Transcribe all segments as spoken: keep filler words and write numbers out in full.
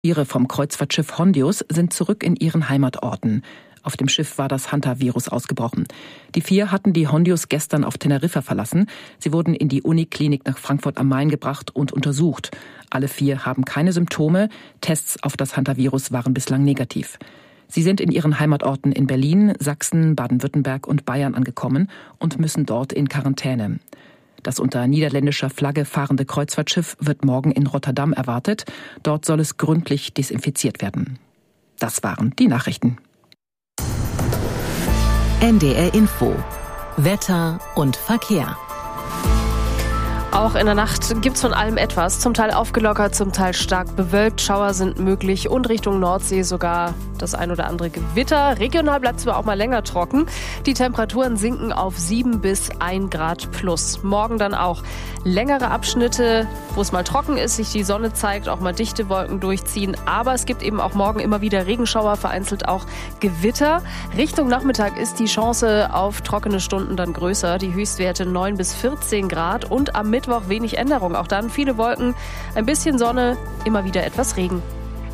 Passagiere vom Kreuzfahrtschiff Hondius sind zurück in ihren Heimatorten. Auf dem Schiff war das Hantavirus ausgebrochen. Die vier hatten die Hondius gestern auf Teneriffa verlassen. Sie wurden in die Uniklinik nach Frankfurt am Main gebracht und untersucht. Alle vier haben keine Symptome. Tests auf das Hantavirus waren bislang negativ. Sie sind in ihren Heimatorten in Berlin, Sachsen, Baden-Württemberg und Bayern angekommen und müssen dort in Quarantäne. Das unter niederländischer Flagge fahrende Kreuzfahrtschiff wird morgen in Rotterdam erwartet. Dort soll es gründlich desinfiziert werden. Das waren die Nachrichten. N D R Info. Wetter und Verkehr. Auch in der Nacht gibt's von allem etwas. Zum Teil aufgelockert, zum Teil stark bewölkt. Schauer sind möglich und Richtung Nordsee sogar das ein oder andere Gewitter. Regional bleibt es aber auch mal länger trocken. Die Temperaturen sinken auf sieben bis ein Grad plus. Morgen dann auch längere Abschnitte, wo es mal trocken ist, sich die Sonne zeigt, auch mal dichte Wolken durchziehen. Aber es gibt eben auch morgen immer wieder Regenschauer, vereinzelt auch Gewitter. Richtung Nachmittag ist die Chance auf trockene Stunden dann größer. Die Höchstwerte neun bis vierzehn Grad und am Mittwoch wenig Änderung. Auch dann viele Wolken, ein bisschen Sonne, immer wieder etwas Regen.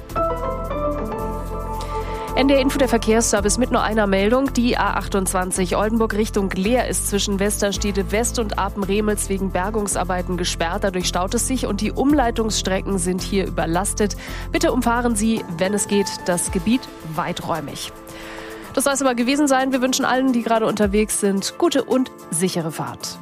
N D R Info, der Verkehrsservice mit nur einer Meldung. Die A achtundzwanzig Oldenburg Richtung Leer ist zwischen Westerstede West und Apen-Remels wegen Bergungsarbeiten gesperrt. Dadurch staut es sich und die Umleitungsstrecken sind hier überlastet. Bitte umfahren Sie, wenn es geht, das Gebiet weiträumig. Das soll es aber gewesen sein. Wir wünschen allen, die gerade unterwegs sind, gute und sichere Fahrt.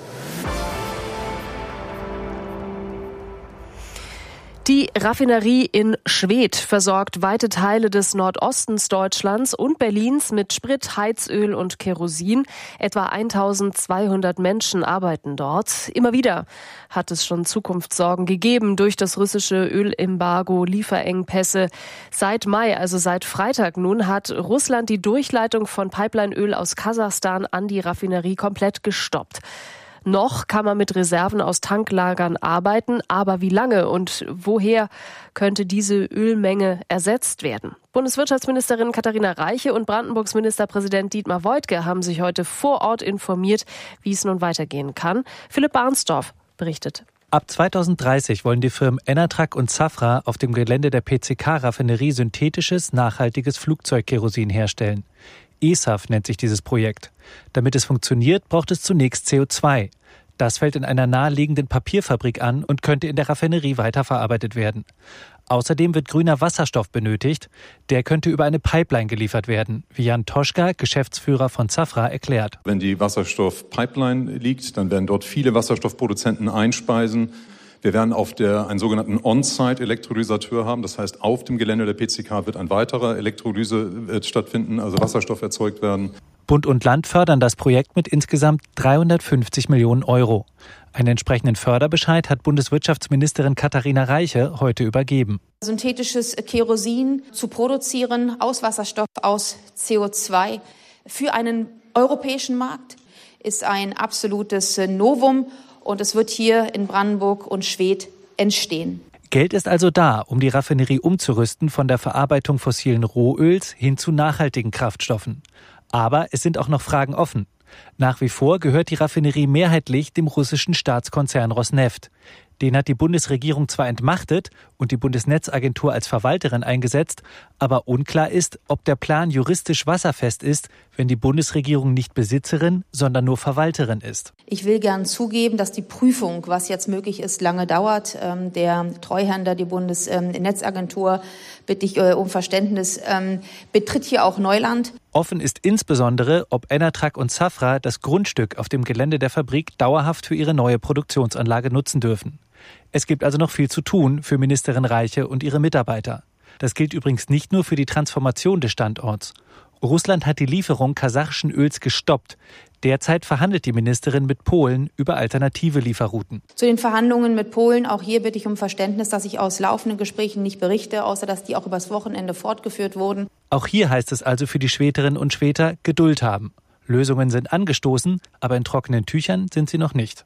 Die Raffinerie in Schwedt versorgt weite Teile des Nordostens Deutschlands und Berlins mit Sprit, Heizöl und Kerosin. Etwa eintausendzweihundert Menschen arbeiten dort. Immer wieder hat es schon Zukunftssorgen gegeben durch das russische Ölembargo, Lieferengpässe. Seit Mai, also seit Freitag nun, hat Russland die Durchleitung von Pipelineöl aus Kasachstan an die Raffinerie komplett gestoppt. Noch kann man mit Reserven aus Tanklagern arbeiten, aber wie lange und woher könnte diese Ölmenge ersetzt werden? Bundeswirtschaftsministerin Katharina Reiche und Brandenburgs Ministerpräsident Dietmar Woidke haben sich heute vor Ort informiert, wie es nun weitergehen kann. Philipp Barnsdorf berichtet. Ab zweitausenddreißig wollen die Firmen Enatrag und Safra auf dem Gelände der P C K-Raffinerie synthetisches, nachhaltiges Flugzeugkerosin herstellen. E S A F nennt sich dieses Projekt. Damit es funktioniert, braucht es zunächst C O zwei. Das fällt in einer naheliegenden Papierfabrik an und könnte in der Raffinerie weiterverarbeitet werden. Außerdem wird grüner Wasserstoff benötigt. Der könnte über eine Pipeline geliefert werden, wie Jan Toschka, Geschäftsführer von Safra, erklärt. Wenn die Wasserstoffpipeline liegt, dann werden dort viele Wasserstoffproduzenten einspeisen. Wir werden auf der einen sogenannten On-Site-Elektrolysateur haben. Das heißt, auf dem Gelände der P C K wird ein weiterer Elektrolyse wird stattfinden, also Wasserstoff erzeugt werden. Bund und Land fördern das Projekt mit insgesamt dreihundertfünfzig Millionen Euro. Einen entsprechenden Förderbescheid hat Bundeswirtschaftsministerin Katharina Reiche heute übergeben. Synthetisches Kerosin zu produzieren aus Wasserstoff, aus C O zwei für einen europäischen Markt ist ein absolutes Novum. Und es wird hier in Brandenburg und Schwedt entstehen. Geld ist also da, um die Raffinerie umzurüsten von der Verarbeitung fossilen Rohöls hin zu nachhaltigen Kraftstoffen. Aber es sind auch noch Fragen offen. Nach wie vor gehört die Raffinerie mehrheitlich dem russischen Staatskonzern Rosneft. Den hat die Bundesregierung zwar entmachtet und die Bundesnetzagentur als Verwalterin eingesetzt, aber unklar ist, ob der Plan juristisch wasserfest ist, wenn die Bundesregierung nicht Besitzerin, sondern nur Verwalterin ist. Ich will gern zugeben, dass die Prüfung, was jetzt möglich ist, lange dauert. Der Treuhänder, die Bundesnetzagentur, bitte ich um Verständnis, betritt hier auch Neuland. Offen ist insbesondere, ob Enatrag und Safra das Grundstück auf dem Gelände der Fabrik dauerhaft für ihre neue Produktionsanlage nutzen dürfen. Es gibt also noch viel zu tun für Ministerin Reiche und ihre Mitarbeiter. Das gilt übrigens nicht nur für die Transformation des Standorts. Russland hat die Lieferung kasachischen Öls gestoppt. Derzeit verhandelt die Ministerin mit Polen über alternative Lieferrouten. Zu den Verhandlungen mit Polen, auch hier bitte ich um Verständnis, dass ich aus laufenden Gesprächen nicht berichte, außer dass die auch übers Wochenende fortgeführt wurden. Auch hier heißt es also für die Schwederinnen und Schweder Geduld haben. Lösungen sind angestoßen, aber in trockenen Tüchern sind sie noch nicht.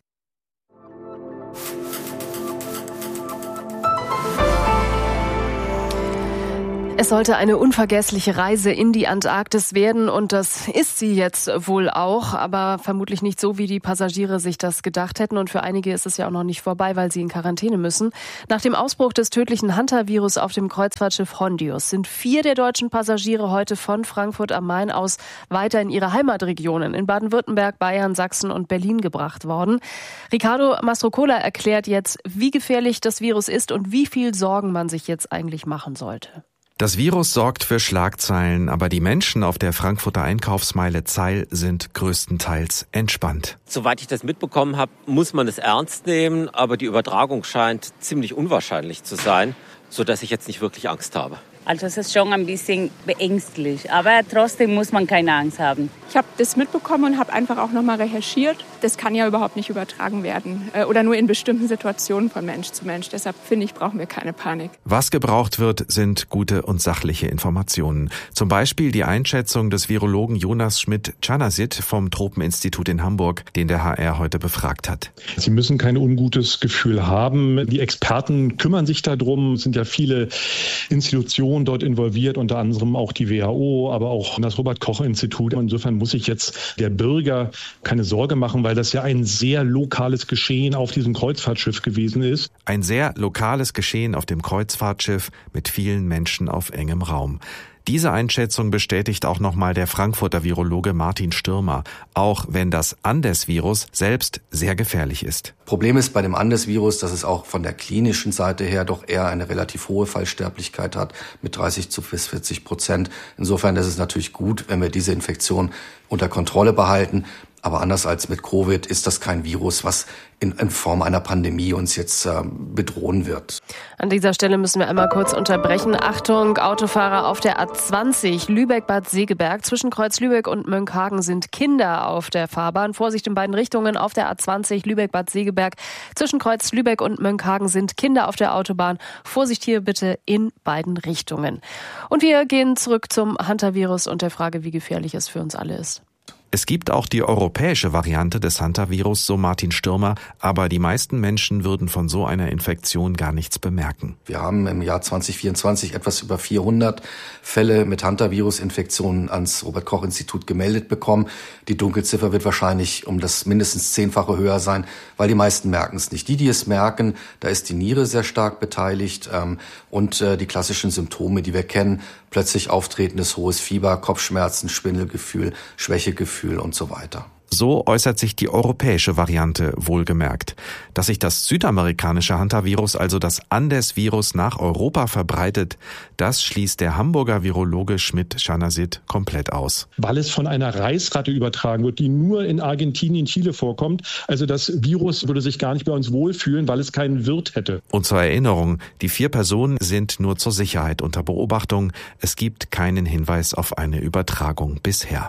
Es sollte eine unvergessliche Reise in die Antarktis werden und das ist sie jetzt wohl auch, aber vermutlich nicht so, wie die Passagiere sich das gedacht hätten und für einige ist es ja auch noch nicht vorbei, weil sie in Quarantäne müssen. Nach dem Ausbruch des tödlichen Hantavirus auf dem Kreuzfahrtschiff Hondius sind vier der deutschen Passagiere heute von Frankfurt am Main aus weiter in ihre Heimatregionen in Baden-Württemberg, Bayern, Sachsen und Berlin gebracht worden. Riccardo Mastrocola erklärt jetzt, wie gefährlich das Virus ist und wie viel Sorgen man sich jetzt eigentlich machen sollte. Das Virus sorgt für Schlagzeilen, aber die Menschen auf der Frankfurter Einkaufsmeile Zeil sind größtenteils entspannt. Soweit ich das mitbekommen habe, muss man es ernst nehmen, aber die Übertragung scheint ziemlich unwahrscheinlich zu sein, sodass ich jetzt nicht wirklich Angst habe. Also es ist schon ein bisschen beängstlich, aber trotzdem muss man keine Angst haben. Ich habe das mitbekommen und habe einfach auch nochmal recherchiert. Das kann ja überhaupt nicht übertragen werden oder nur in bestimmten Situationen von Mensch zu Mensch. Deshalb finde ich, brauchen wir keine Panik. Was gebraucht wird, sind gute und sachliche Informationen. Zum Beispiel die Einschätzung des Virologen Jonas Schmidt-Czanasit vom Tropeninstitut in Hamburg, den der H R heute befragt hat. Sie müssen kein ungutes Gefühl haben. Die Experten kümmern sich darum. Es sind ja viele Institutionen dort involviert, unter anderem auch die W H O, aber auch das Robert-Koch-Institut. Insofern muss sich jetzt der Bürger keine Sorge machen, weil das ja ein sehr lokales Geschehen auf diesem Kreuzfahrtschiff gewesen ist. Ein sehr lokales Geschehen auf dem Kreuzfahrtschiff mit vielen Menschen auf engem Raum. Diese Einschätzung bestätigt auch nochmal der Frankfurter Virologe Martin Stürmer, auch wenn das Andes-Virus selbst sehr gefährlich ist. Problem ist bei dem Andes-Virus, dass es auch von der klinischen Seite her doch eher eine relativ hohe Fallsterblichkeit hat, mit dreißig bis vierzig Prozent. Insofern ist es natürlich gut, wenn wir diese Infektion unter Kontrolle behalten. Aber anders als mit Covid ist das kein Virus, was in, in Form einer Pandemie uns jetzt äh, bedrohen wird. An dieser Stelle müssen wir einmal kurz unterbrechen. Achtung, Autofahrer auf der A zwanzig Lübeck-Bad Segeberg. Zwischen Kreuz Lübeck und Mönckehagen sind Kinder auf der Fahrbahn. Vorsicht in beiden Richtungen auf der A zwanzig Lübeck-Bad Segeberg. Zwischen Kreuz Lübeck und Mönckehagen sind Kinder auf der Autobahn. Vorsicht hier bitte in beiden Richtungen. Und wir gehen zurück zum Hantavirus und der Frage, wie gefährlich es für uns alle ist. Es gibt auch die europäische Variante des Hantavirus, so Martin Stürmer, aber die meisten Menschen würden von so einer Infektion gar nichts bemerken. Wir haben im Jahr zwanzig vierundzwanzig etwas über vierhundert Fälle mit Hantavirus-Infektionen ans Robert-Koch-Institut gemeldet bekommen. Die Dunkelziffer wird wahrscheinlich um das mindestens zehnfache höher sein, weil die meisten merken es nicht. Die, die es merken, da ist die Niere sehr stark beteiligt ähm, und äh, die klassischen Symptome, die wir kennen, plötzlich auftretendes hohes Fieber, Kopfschmerzen, Schwindelgefühl, Schwächegefühl und so weiter. So äußert sich die europäische Variante wohlgemerkt. Dass sich das südamerikanische Hantavirus, also das Andes-Virus, nach Europa verbreitet, das schließt der Hamburger Virologe Schmidt-Czanasit komplett aus. Weil es von einer Reisratte übertragen wird, die nur in Argentinien, Chile vorkommt. Also das Virus würde sich gar nicht bei uns wohlfühlen, weil es keinen Wirt hätte. Und zur Erinnerung, die vier Personen sind nur zur Sicherheit unter Beobachtung. Es gibt keinen Hinweis auf eine Übertragung bisher.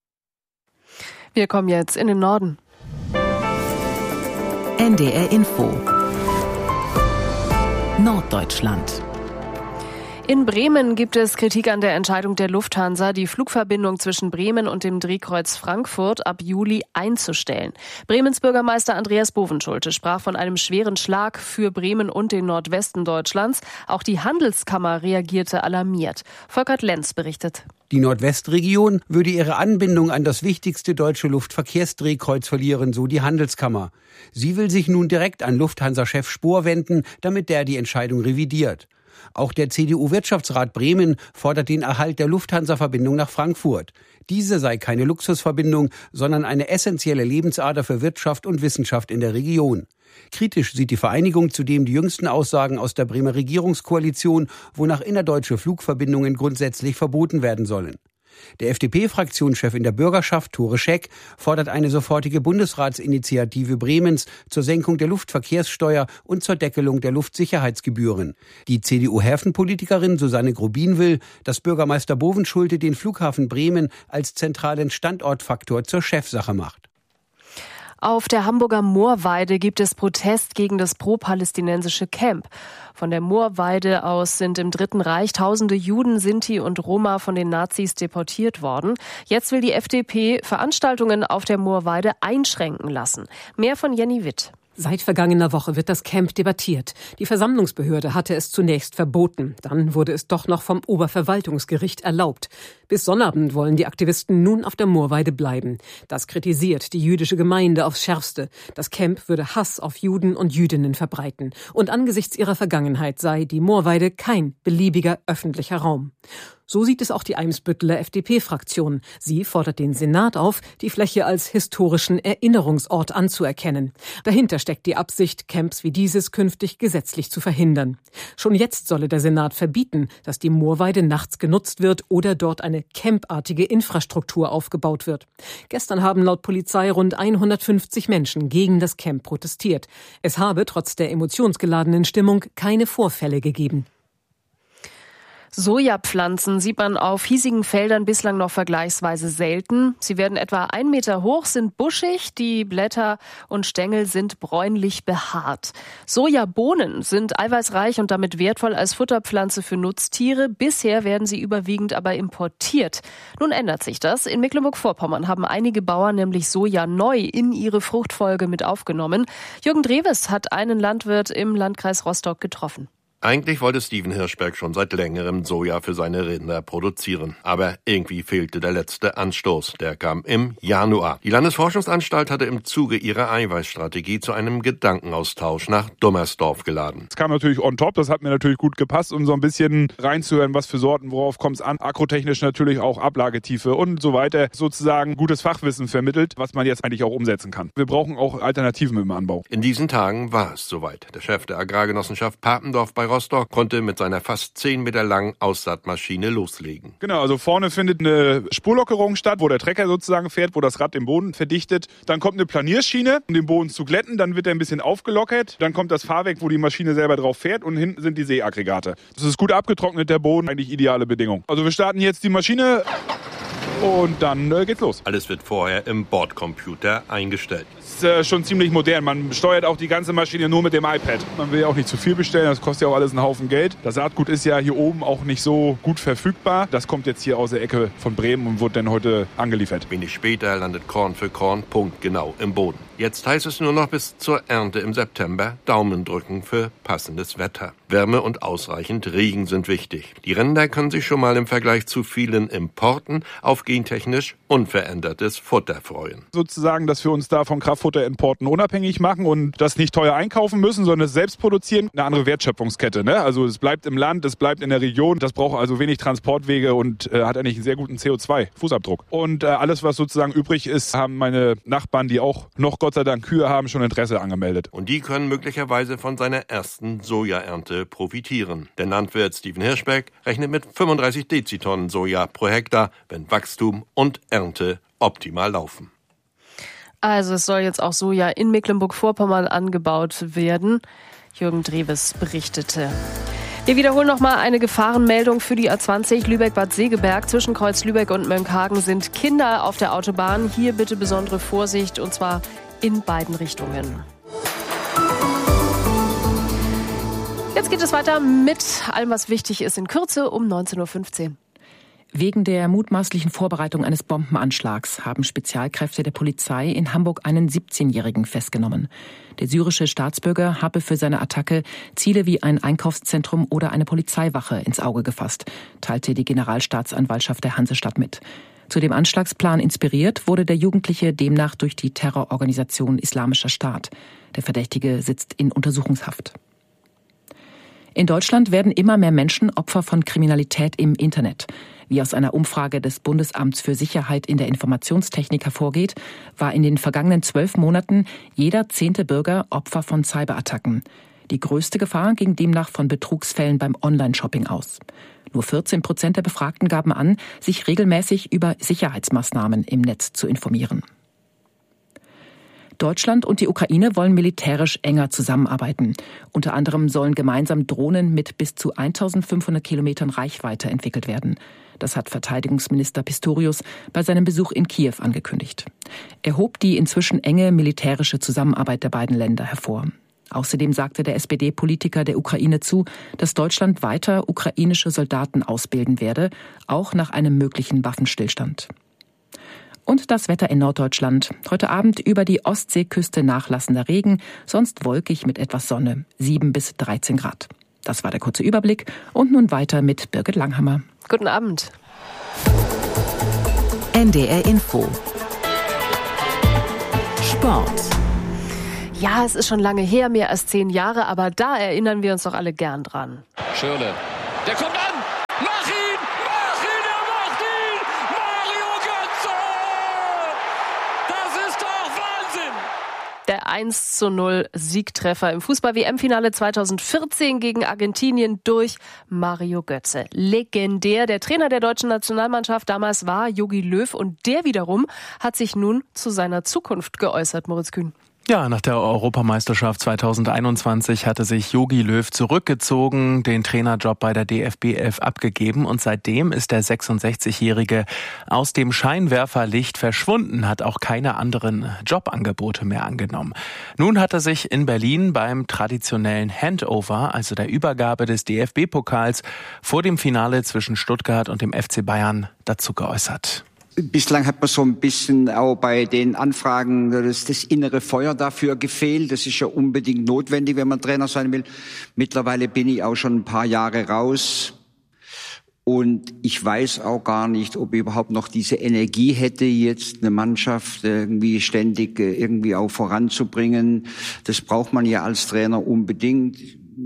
Wir kommen jetzt in den Norden. N D R Info. Norddeutschland. In Bremen gibt es Kritik an der Entscheidung der Lufthansa, die Flugverbindung zwischen Bremen und dem Drehkreuz Frankfurt ab Juli einzustellen. Bremens Bürgermeister Andreas Bovenschulte sprach von einem schweren Schlag für Bremen und den Nordwesten Deutschlands. Auch die Handelskammer reagierte alarmiert. Volkert Lenz berichtet. Die Nordwestregion würde ihre Anbindung an das wichtigste deutsche Luftverkehrsdrehkreuz verlieren, so die Handelskammer. Sie will sich nun direkt an Lufthansa-Chef Spohr wenden, damit der die Entscheidung revidiert. Auch der C D U-Wirtschaftsrat Bremen fordert den Erhalt der Lufthansa-Verbindung nach Frankfurt. Diese sei keine Luxusverbindung, sondern eine essentielle Lebensader für Wirtschaft und Wissenschaft in der Region. Kritisch sieht die Vereinigung zudem die jüngsten Aussagen aus der Bremer Regierungskoalition, wonach innerdeutsche Flugverbindungen grundsätzlich verboten werden sollen. Der F D P-Fraktionschef in der Bürgerschaft, Tore Scheck, fordert eine sofortige Bundesratsinitiative Bremens zur Senkung der Luftverkehrssteuer und zur Deckelung der Luftsicherheitsgebühren. Die C D U-Häfenpolitikerin Susanne Grubin will, dass Bürgermeister Bovenschulte den Flughafen Bremen als zentralen Standortfaktor zur Chefsache macht. Auf der Hamburger Moorweide gibt es Protest gegen das pro-palästinensische Camp. Von der Moorweide aus sind im Dritten Reich tausende Juden, Sinti und Roma von den Nazis deportiert worden. Jetzt will die F D P Veranstaltungen auf der Moorweide einschränken lassen. Mehr von Jenny Witt. Seit vergangener Woche wird das Camp debattiert. Die Versammlungsbehörde hatte es zunächst verboten. Dann wurde es doch noch vom Oberverwaltungsgericht erlaubt. Bis Sonnabend wollen die Aktivisten nun auf der Moorweide bleiben. Das kritisiert die jüdische Gemeinde aufs Schärfste. Das Camp würde Hass auf Juden und Jüdinnen verbreiten. Und angesichts ihrer Vergangenheit sei die Moorweide kein beliebiger öffentlicher Raum. So sieht es auch die Eimsbütteler F D P-Fraktion. Sie fordert den Senat auf, die Fläche als historischen Erinnerungsort anzuerkennen. Dahinter steckt die Absicht, Camps wie dieses künftig gesetzlich zu verhindern. Schon jetzt solle der Senat verbieten, dass die Moorweide nachts genutzt wird oder dort eine campartige Infrastruktur aufgebaut wird. Gestern haben laut Polizei rund hundertfünfzig Menschen gegen das Camp protestiert. Es habe trotz der emotionsgeladenen Stimmung keine Vorfälle gegeben. Sojapflanzen sieht man auf hiesigen Feldern bislang noch vergleichsweise selten. Sie werden etwa ein Meter hoch, sind buschig, die Blätter und Stängel sind bräunlich behaart. Sojabohnen sind eiweißreich und damit wertvoll als Futterpflanze für Nutztiere. Bisher werden sie überwiegend aber importiert. Nun ändert sich das. In Mecklenburg-Vorpommern haben einige Bauern nämlich Soja neu in ihre Fruchtfolge mit aufgenommen. Jürgen Drewes hat einen Landwirt im Landkreis Rostock getroffen. Eigentlich wollte Steven Hirschberg schon seit längerem Soja für seine Rinder produzieren. Aber irgendwie fehlte der letzte Anstoß. Der kam im Januar. Die Landesforschungsanstalt hatte im Zuge ihrer Eiweißstrategie zu einem Gedankenaustausch nach Dummersdorf geladen. Es kam natürlich on top, das hat mir natürlich gut gepasst, um so ein bisschen reinzuhören, was für Sorten, worauf kommt es an. Agrotechnisch natürlich auch Ablagetiefe und so weiter. Sozusagen gutes Fachwissen vermittelt, was man jetzt eigentlich auch umsetzen kann. Wir brauchen auch Alternativen im Anbau. In diesen Tagen war es soweit. Der Chef der Agrargenossenschaft Papendorf bei Rostock konnte mit seiner fast zehn Meter langen Aussaatmaschine loslegen. Genau, also vorne findet eine Spurlockerung statt, wo der Trecker sozusagen fährt, wo das Rad den Boden verdichtet. Dann kommt eine Planierschiene, um den Boden zu glätten. Dann wird er ein bisschen aufgelockert. Dann kommt das Fahrwerk, wo die Maschine selber drauf fährt. Und hinten sind die Seeaggregate. Das ist gut abgetrocknet, der Boden. Eigentlich ideale Bedingung. Also wir starten jetzt die Maschine. Und dann äh, geht's los. Alles wird vorher im Bordcomputer eingestellt. Das ist äh, schon ziemlich modern. Man steuert auch die ganze Maschine nur mit dem iPad. Man will ja auch nicht zu viel bestellen, das kostet ja auch alles einen Haufen Geld. Das Saatgut ist ja hier oben auch nicht so gut verfügbar. Das kommt jetzt hier aus der Ecke von Bremen und wird dann heute angeliefert. Wenig später landet Korn für Korn punktgenau im Boden. Jetzt heißt es nur noch bis zur Ernte im September Daumen drücken für passendes Wetter. Wärme und ausreichend Regen sind wichtig. Die Rinder können sich schon mal im Vergleich zu vielen Importen auf gentechnisch unverändertes Futter freuen. Sozusagen, dass wir uns da von Kraftfutterimporten unabhängig machen und das nicht teuer einkaufen müssen, sondern es selbst produzieren. Eine andere Wertschöpfungskette, ne? Also es bleibt im Land, es bleibt in der Region. Das braucht also wenig Transportwege und äh, hat eigentlich einen sehr guten C O zwei Fußabdruck. Und äh, alles, was sozusagen übrig ist, haben meine Nachbarn, die auch noch Gott sei Dank Kühe haben, schon Interesse angemeldet. Und die können möglicherweise von seiner ersten Sojaernte profitieren. Der Landwirt Steven Hirschberg rechnet mit fünfunddreißig Dezitonnen Soja pro Hektar, wenn Wachstum und Ernte optimal laufen. Also es soll jetzt auch Soja in Mecklenburg-Vorpommern angebaut werden. Jürgen Drewes berichtete. Wir wiederholen noch mal eine Gefahrenmeldung für die A zwanzig Lübeck-Bad Segeberg. Zwischen Kreuz Lübeck und Mönckehagen sind Kinder auf der Autobahn. Hier bitte besondere Vorsicht und zwar in beiden Richtungen. Jetzt geht es weiter mit allem, was wichtig ist in Kürze um neunzehn Uhr fünfzehn. Wegen der mutmaßlichen Vorbereitung eines Bombenanschlags haben Spezialkräfte der Polizei in Hamburg einen siebzehnjährigen festgenommen. Der syrische Staatsbürger habe für seine Attacke Ziele wie ein Einkaufszentrum oder eine Polizeiwache ins Auge gefasst, teilte die Generalstaatsanwaltschaft der Hansestadt mit. Zu dem Anschlagsplan inspiriert wurde der Jugendliche demnach durch die Terrororganisation Islamischer Staat. Der Verdächtige sitzt in Untersuchungshaft. In Deutschland werden immer mehr Menschen Opfer von Kriminalität im Internet. Wie aus einer Umfrage des Bundesamts für Sicherheit in der Informationstechnik hervorgeht, war in den vergangenen zwölf Monaten jeder zehnte Bürger Opfer von Cyberattacken. Die größte Gefahr ging demnach von Betrugsfällen beim Online-Shopping aus. Nur vierzehn Prozent der Befragten gaben an, sich regelmäßig über Sicherheitsmaßnahmen im Netz zu informieren. Deutschland und die Ukraine wollen militärisch enger zusammenarbeiten. Unter anderem sollen gemeinsam Drohnen mit bis zu eintausendfünfhundert Kilometern Reichweite entwickelt werden. Das hat Verteidigungsminister Pistorius bei seinem Besuch in Kiew angekündigt. Er hob die inzwischen enge militärische Zusammenarbeit der beiden Länder hervor. Außerdem sagte der S P D-Politiker der Ukraine zu, dass Deutschland weiter ukrainische Soldaten ausbilden werde, auch nach einem möglichen Waffenstillstand. Und das Wetter in Norddeutschland. Heute Abend über die Ostseeküste nachlassender Regen, sonst wolkig mit etwas Sonne. sieben bis dreizehn Grad. Das war der kurze Überblick. Und nun weiter mit Birgit Langhammer. Guten Abend. N D R Info. Sport. Ja, es ist schon lange her, mehr als zehn Jahre, aber da erinnern wir uns doch alle gern dran. Schürrle, der kommt an! Mach ihn! Mach ihn! Er macht ihn! Mario Götze! Das ist doch Wahnsinn! Der eins zu null Siegtreffer im Fußball-W M-Finale zweitausendvierzehn gegen Argentinien durch Mario Götze. Legendär. Der Trainer der deutschen Nationalmannschaft damals war Jogi Löw und der wiederum hat sich nun zu seiner Zukunft geäußert, Moritz Kühn. Ja, nach der Europameisterschaft zweitausendeinundzwanzig hatte sich Jogi Löw zurückgezogen, den Trainerjob bei der D F B elf abgegeben und seitdem ist der sechsundsechzigjährige aus dem Scheinwerferlicht verschwunden, hat auch keine anderen Jobangebote mehr angenommen. Nun hat er sich in Berlin beim traditionellen Handover, also der Übergabe des D F B-Pokals vor dem Finale zwischen Stuttgart und dem F C Bayern dazu geäußert. Bislang hat mir so ein bisschen auch bei den Anfragen das, das innere Feuer dafür gefehlt. Das ist ja unbedingt notwendig, wenn man Trainer sein will. Mittlerweile bin ich auch schon ein paar Jahre raus. Und ich weiß auch gar nicht, ob ich überhaupt noch diese Energie hätte, jetzt eine Mannschaft irgendwie ständig irgendwie auch voranzubringen. Das braucht man ja als Trainer unbedingt.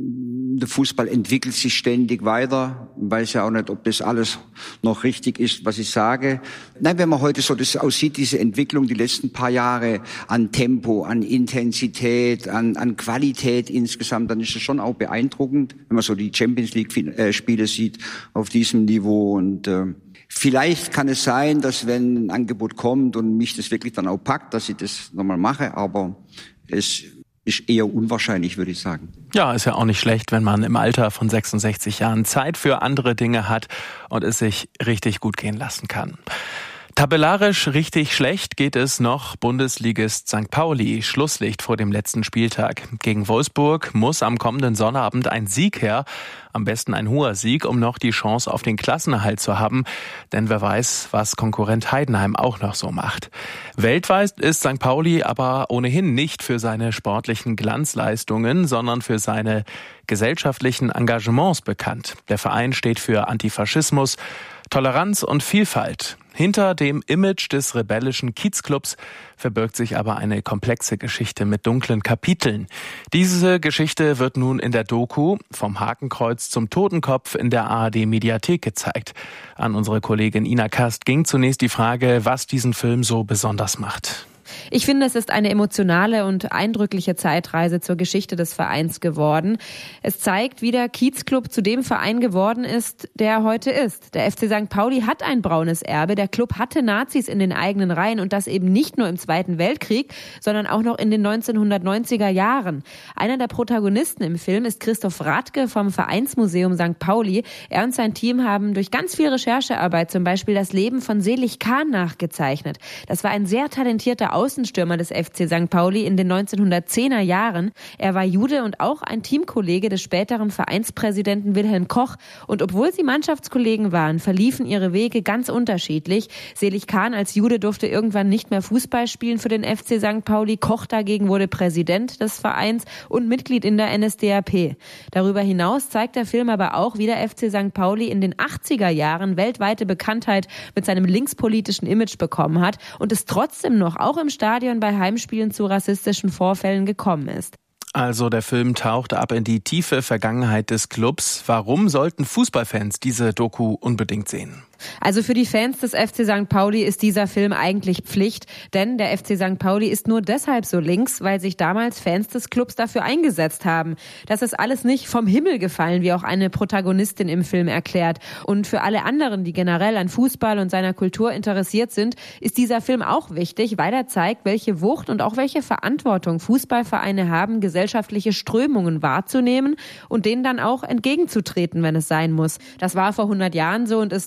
Der Fußball entwickelt sich ständig weiter. Ich weiß ja auch nicht, ob das alles noch richtig ist, was ich sage. Nein, wenn man heute so das aussieht, diese Entwicklung die letzten paar Jahre an Tempo, an Intensität, an, an Qualität insgesamt, dann ist es schon auch beeindruckend, wenn man so die Champions League-Spiele sieht auf diesem Niveau. Und äh, vielleicht kann es sein, dass wenn ein Angebot kommt und mich das wirklich dann auch packt, dass ich das nochmal mache, aber es ist eher unwahrscheinlich, würde ich sagen. Ja, ist ja auch nicht schlecht, wenn man im Alter von sechsundsechzig Jahren Zeit für andere Dinge hat und es sich richtig gut gehen lassen kann. Tabellarisch richtig schlecht geht es noch Bundesligist Sankt Pauli. Schlusslicht vor dem letzten Spieltag. Gegen Wolfsburg muss am kommenden Sonnabend ein Sieg her. Am besten ein hoher Sieg, um noch die Chance auf den Klassenerhalt zu haben. Denn wer weiß, was Konkurrent Heidenheim auch noch so macht. Weltweit ist Sankt Pauli aber ohnehin nicht für seine sportlichen Glanzleistungen, sondern für seine gesellschaftlichen Engagements bekannt. Der Verein steht für Antifaschismus, Toleranz und Vielfalt. Hinter dem Image des rebellischen Kiezclubs verbirgt sich aber eine komplexe Geschichte mit dunklen Kapiteln. Diese Geschichte wird nun in der Doku Vom Hakenkreuz zum Totenkopf in der A R D-Mediathek gezeigt. An unsere Kollegin Ina Kast ging zunächst die Frage, was diesen Film so besonders macht. Ich finde, es ist eine emotionale und eindrückliche Zeitreise zur Geschichte des Vereins geworden. Es zeigt, wie der Kiezclub zu dem Verein geworden ist, der er heute ist. Der F C Sankt Pauli hat ein braunes Erbe. Der Club hatte Nazis in den eigenen Reihen und das eben nicht nur im Zweiten Weltkrieg, sondern auch noch in den neunzehnhundertneunziger Jahren. Einer der Protagonisten im Film ist Christoph Radke vom Vereinsmuseum Sankt Pauli. Er und sein Team haben durch ganz viel Recherchearbeit zum Beispiel das Leben von Selig Kahn nachgezeichnet. Das war ein sehr talentierter Außenstürmer des F C Sankt Pauli in den neunzehnhundertzehner Jahren. Er war Jude und auch ein Teamkollege des späteren Vereinspräsidenten Wilhelm Koch. Und obwohl sie Mannschaftskollegen waren, verliefen ihre Wege ganz unterschiedlich. Selig Kahn als Jude durfte irgendwann nicht mehr Fußball spielen für den F C Sankt Pauli. Koch dagegen wurde Präsident des Vereins und Mitglied in der N S D A P. Darüber hinaus zeigt der Film aber auch, wie der F C Sankt Pauli in den achtziger Jahren weltweite Bekanntheit mit seinem linkspolitischen Image bekommen hat und es trotzdem noch auch im Stadion bei Heimspielen zu rassistischen Vorfällen gekommen ist. Also der Film taucht ab in die tiefe Vergangenheit des Clubs. Warum sollten Fußballfans diese Doku unbedingt sehen? Also für die Fans des F C Sankt Pauli ist dieser Film eigentlich Pflicht, denn der F C Sankt Pauli ist nur deshalb so links, weil sich damals Fans des Clubs dafür eingesetzt haben. Das ist alles nicht vom Himmel gefallen, wie auch eine Protagonistin im Film erklärt. Und für alle anderen, die generell an Fußball und seiner Kultur interessiert sind, ist dieser Film auch wichtig, weil er zeigt, welche Wucht und auch welche Verantwortung Fußballvereine haben, gesellschaftliche Strömungen wahrzunehmen und denen dann auch entgegenzutreten, wenn es sein muss. Das war vor hundert Jahren so und ist heute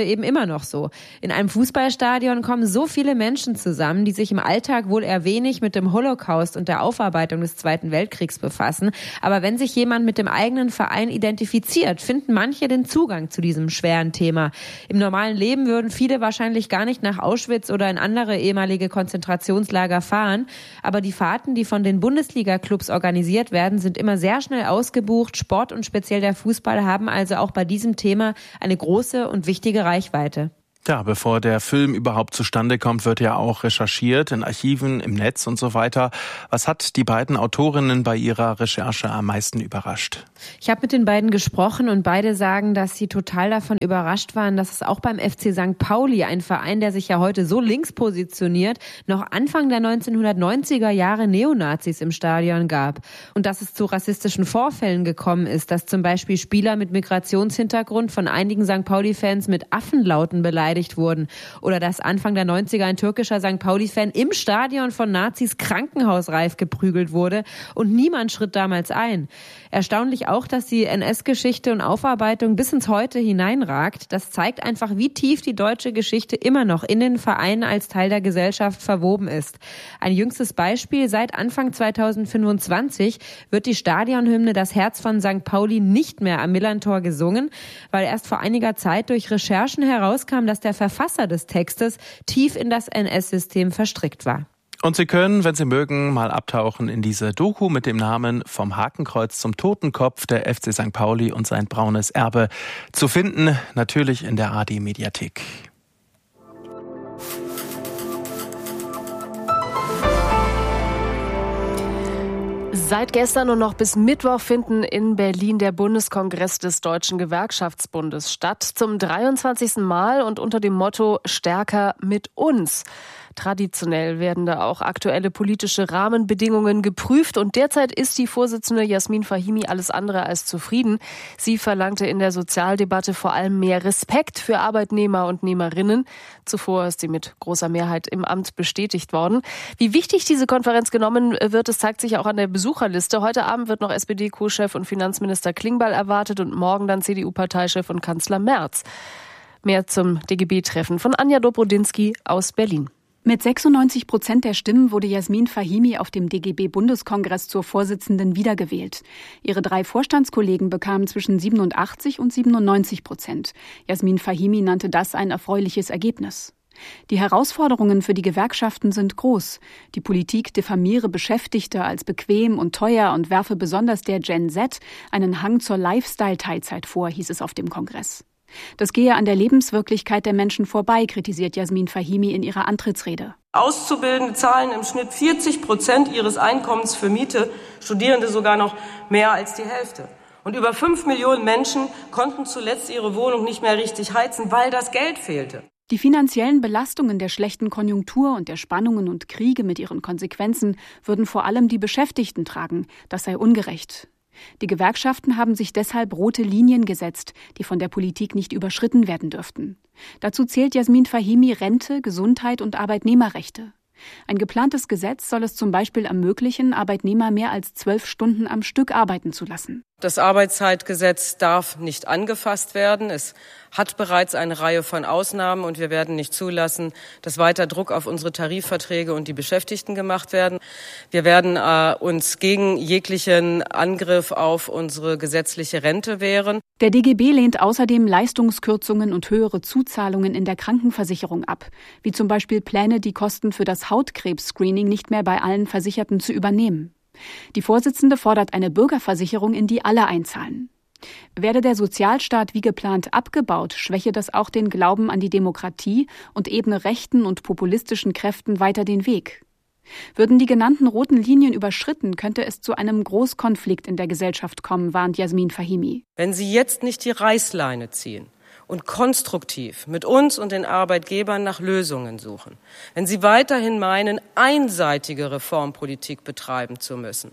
eben immer noch so. In einem Fußballstadion kommen so viele Menschen zusammen, die sich im Alltag wohl eher wenig mit dem Holocaust und der Aufarbeitung des Zweiten Weltkriegs befassen. Aber wenn sich jemand mit dem eigenen Verein identifiziert, finden manche den Zugang zu diesem schweren Thema. Im normalen Leben würden viele wahrscheinlich gar nicht nach Auschwitz oder in andere ehemalige Konzentrationslager fahren. Aber die Fahrten, die von den Bundesliga-Clubs organisiert werden, sind immer sehr schnell ausgebucht. Sport und speziell der Fußball haben also auch bei diesem Thema eine große und wichtige Reichweite. Ja, bevor der Film überhaupt zustande kommt, wird ja auch recherchiert in Archiven, im Netz und so weiter. Was hat die beiden Autorinnen bei ihrer Recherche am meisten überrascht? Ich habe mit den beiden gesprochen und beide sagen, dass sie total davon überrascht waren, dass es auch beim F C Sankt Pauli, ein Verein, der sich ja heute so links positioniert, noch Anfang der neunzehnhundertneunziger Jahre Neonazis im Stadion gab. Und dass es zu rassistischen Vorfällen gekommen ist, dass zum Beispiel Spieler mit Migrationshintergrund von einigen Sankt Pauli-Fans mit Affenlauten beleidigt wurden. Oder dass Anfang der neunziger ein türkischer Sankt Pauli-Fan im Stadion von Nazis krankenhausreif geprügelt wurde und niemand schritt damals ein. Erstaunlich auch, dass die N S-Geschichte und Aufarbeitung bis ins Heute hineinragt. Das zeigt einfach, wie tief die deutsche Geschichte immer noch in den Vereinen als Teil der Gesellschaft verwoben ist. Ein jüngstes Beispiel: Seit Anfang zweitausendfünfundzwanzig wird die Stadionhymne Das Herz von Sankt Pauli nicht mehr am Millerntor gesungen, weil erst vor einiger Zeit durch Recherchen herauskam, dass der Verfasser des Textes tief in das N S-System verstrickt war. Und Sie können, wenn Sie mögen, mal abtauchen in diese Doku mit dem Namen Vom Hakenkreuz zum Totenkopf, der F C Sankt Pauli und sein braunes Erbe, zu finden, natürlich in der A R D-Mediathek. Seit gestern und noch bis Mittwoch finden in Berlin der Bundeskongress des Deutschen Gewerkschaftsbundes statt. Zum dreiundzwanzigsten Mal und unter dem Motto Stärker mit uns. Traditionell werden da auch aktuelle politische Rahmenbedingungen geprüft und derzeit ist die Vorsitzende Jasmin Fahimi alles andere als zufrieden. Sie verlangte in der Sozialdebatte vor allem mehr Respekt für Arbeitnehmer und Nehmerinnen. Zuvor ist sie mit großer Mehrheit im Amt bestätigt worden. Wie wichtig diese Konferenz genommen wird, das zeigt sich auch an der Besucherliste. Heute Abend wird noch S P D-Co-Chef und Finanzminister Klingbeil erwartet und morgen dann C D U-Parteichef und Kanzler Merz. Mehr zum D G B-Treffen von Anja Dobrodinsky aus Berlin. Mit sechsundneunzig Prozent der Stimmen wurde Jasmin Fahimi auf dem D G B-Bundeskongress zur Vorsitzenden wiedergewählt. Ihre drei Vorstandskollegen bekamen zwischen siebenundachtzig und siebenundneunzig Prozent. Jasmin Fahimi nannte das ein erfreuliches Ergebnis. Die Herausforderungen für die Gewerkschaften sind groß. Die Politik diffamiere Beschäftigte als bequem und teuer und werfe besonders der Gen Z einen Hang zur Lifestyle-Teilzeit vor, hieß es auf dem Kongress. Das gehe an der Lebenswirklichkeit der Menschen vorbei, kritisiert Jasmin Fahimi in ihrer Antrittsrede. Auszubildende zahlen im Schnitt vierzig Prozent ihres Einkommens für Miete, Studierende sogar noch mehr als die Hälfte. Und über fünf Millionen Menschen konnten zuletzt ihre Wohnung nicht mehr richtig heizen, weil das Geld fehlte. Die finanziellen Belastungen der schlechten Konjunktur und der Spannungen und Kriege mit ihren Konsequenzen würden vor allem die Beschäftigten tragen. Das sei ungerecht. Die Gewerkschaften haben sich deshalb rote Linien gesetzt, die von der Politik nicht überschritten werden dürften. Dazu zählt Jasmin Fahimi Rente, Gesundheit und Arbeitnehmerrechte. Ein geplantes Gesetz soll es zum Beispiel ermöglichen, Arbeitnehmer mehr als zwölf Stunden am Stück arbeiten zu lassen. Das Arbeitszeitgesetz darf nicht angefasst werden. Es hat bereits eine Reihe von Ausnahmen und wir werden nicht zulassen, dass weiter Druck auf unsere Tarifverträge und die Beschäftigten gemacht werden. Wir werden äh, uns gegen jeglichen Angriff auf unsere gesetzliche Rente wehren. Der D G B lehnt außerdem Leistungskürzungen und höhere Zuzahlungen in der Krankenversicherung ab, wie zum Beispiel Pläne, die Kosten für das Hautkrebs-Screening nicht mehr bei allen Versicherten zu übernehmen. Die Vorsitzende fordert eine Bürgerversicherung, in die alle einzahlen. Werde der Sozialstaat wie geplant abgebaut, schwäche das auch den Glauben an die Demokratie und ebne rechten und populistischen Kräften weiter den Weg. Würden die genannten roten Linien überschritten, könnte es zu einem Großkonflikt in der Gesellschaft kommen, warnt Jasmin Fahimi. Wenn Sie jetzt nicht die Reißleine ziehen und konstruktiv mit uns und den Arbeitgebern nach Lösungen suchen, wenn Sie weiterhin meinen, einseitige Reformpolitik betreiben zu müssen,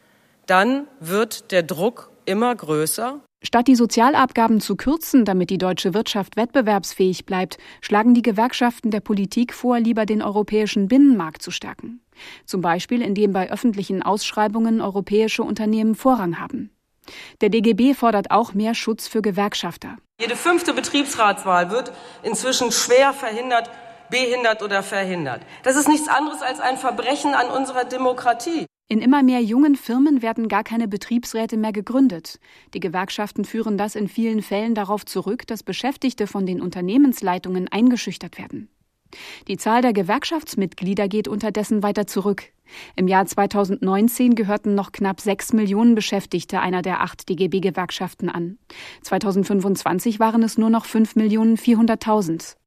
dann wird der Druck immer größer. Statt die Sozialabgaben zu kürzen, damit die deutsche Wirtschaft wettbewerbsfähig bleibt, schlagen die Gewerkschaften der Politik vor, lieber den europäischen Binnenmarkt zu stärken. Zum Beispiel, indem bei öffentlichen Ausschreibungen europäische Unternehmen Vorrang haben. Der D G B fordert auch mehr Schutz für Gewerkschafter. Jede fünfte Betriebsratswahl wird inzwischen schwer verhindert, behindert oder verhindert. Das ist nichts anderes als ein Verbrechen an unserer Demokratie. In immer mehr jungen Firmen werden gar keine Betriebsräte mehr gegründet. Die Gewerkschaften führen das in vielen Fällen darauf zurück, dass Beschäftigte von den Unternehmensleitungen eingeschüchtert werden. Die Zahl der Gewerkschaftsmitglieder geht unterdessen weiter zurück. Im Jahr zweitausendneunzehn gehörten noch knapp sechs Millionen Beschäftigte einer der acht D G B-Gewerkschaften an. zweitausendfünfundzwanzig waren es nur noch fünf Millionen vierhunderttausend.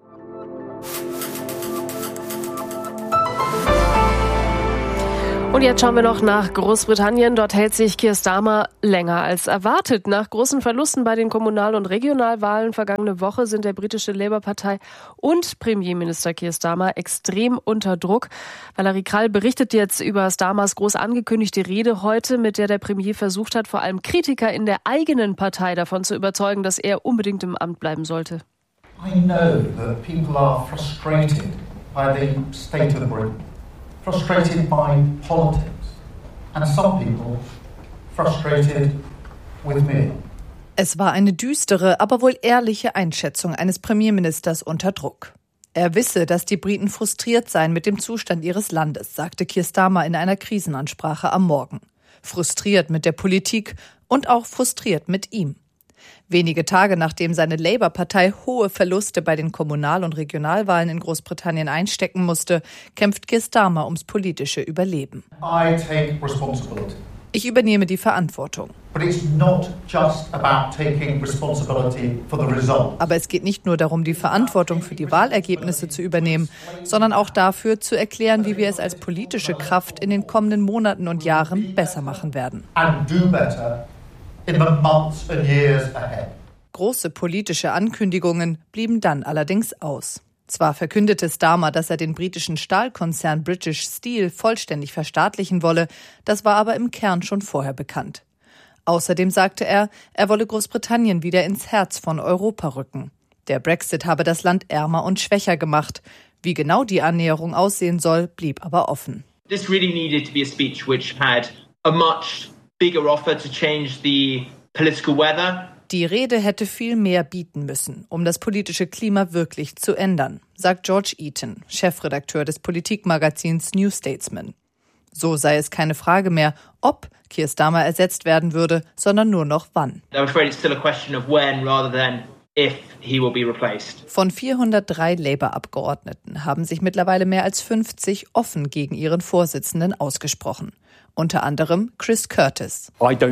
Und jetzt schauen wir noch nach Großbritannien. Dort hält sich Keir Starmer länger als erwartet. Nach großen Verlusten bei den Kommunal- und Regionalwahlen vergangene Woche sind der britische Labour-Partei und Premierminister Keir Starmer extrem unter Druck. Valerie Krall berichtet jetzt über Starmers groß angekündigte Rede heute, mit der der Premier versucht hat, vor allem Kritiker in der eigenen Partei davon zu überzeugen, dass er unbedingt im Amt bleiben sollte. I know that people are frustrated by the state of Britain. Frustrated by politics, and some people frustrated with me. Es war eine düstere, aber wohl ehrliche Einschätzung eines Premierministers unter Druck. Er wisse, dass die Briten frustriert seien mit dem Zustand ihres Landes, sagte Keir Starmer in einer Krisenansprache am Morgen. Frustriert mit der Politik und auch frustriert mit ihm. Wenige Tage nachdem seine Labour-Partei hohe Verluste bei den Kommunal- und Regionalwahlen in Großbritannien einstecken musste, kämpft Keir Starmer ums politische Überleben. I take responsibility. Ich übernehme die Verantwortung. But it's not just about taking responsibility for the result. Aber es geht nicht nur darum, die Verantwortung für die Wahlergebnisse zu übernehmen, sondern auch dafür zu erklären, wie wir es als politische Kraft in den kommenden Monaten und Jahren besser machen werden. And do better in the months and years ahead. Große politische Ankündigungen blieben dann allerdings aus. Zwar verkündete Starmer, dass er den britischen Stahlkonzern British Steel vollständig verstaatlichen wolle, das war aber im Kern schon vorher bekannt. Außerdem sagte er, er wolle Großbritannien wieder ins Herz von Europa rücken. Der Brexit habe das Land ärmer und schwächer gemacht. Wie genau die Annäherung aussehen soll, blieb aber offen. This really needed to be a speech which had a much bigger offer to change the political weather. Die Rede hätte viel mehr bieten müssen, um das politische Klima wirklich zu ändern, sagt George Eaton, Chefredakteur des Politikmagazins New Statesman. So sei es keine Frage mehr, ob Keir Starmer ersetzt werden würde, sondern nur noch wann. I'm afraid it's still a question of when rather than if he will be replaced. Von vierhundertdrei Labour-Abgeordneten haben sich mittlerweile mehr als fünfzig offen gegen ihren Vorsitzenden ausgesprochen. Unter anderem Chris Curtis.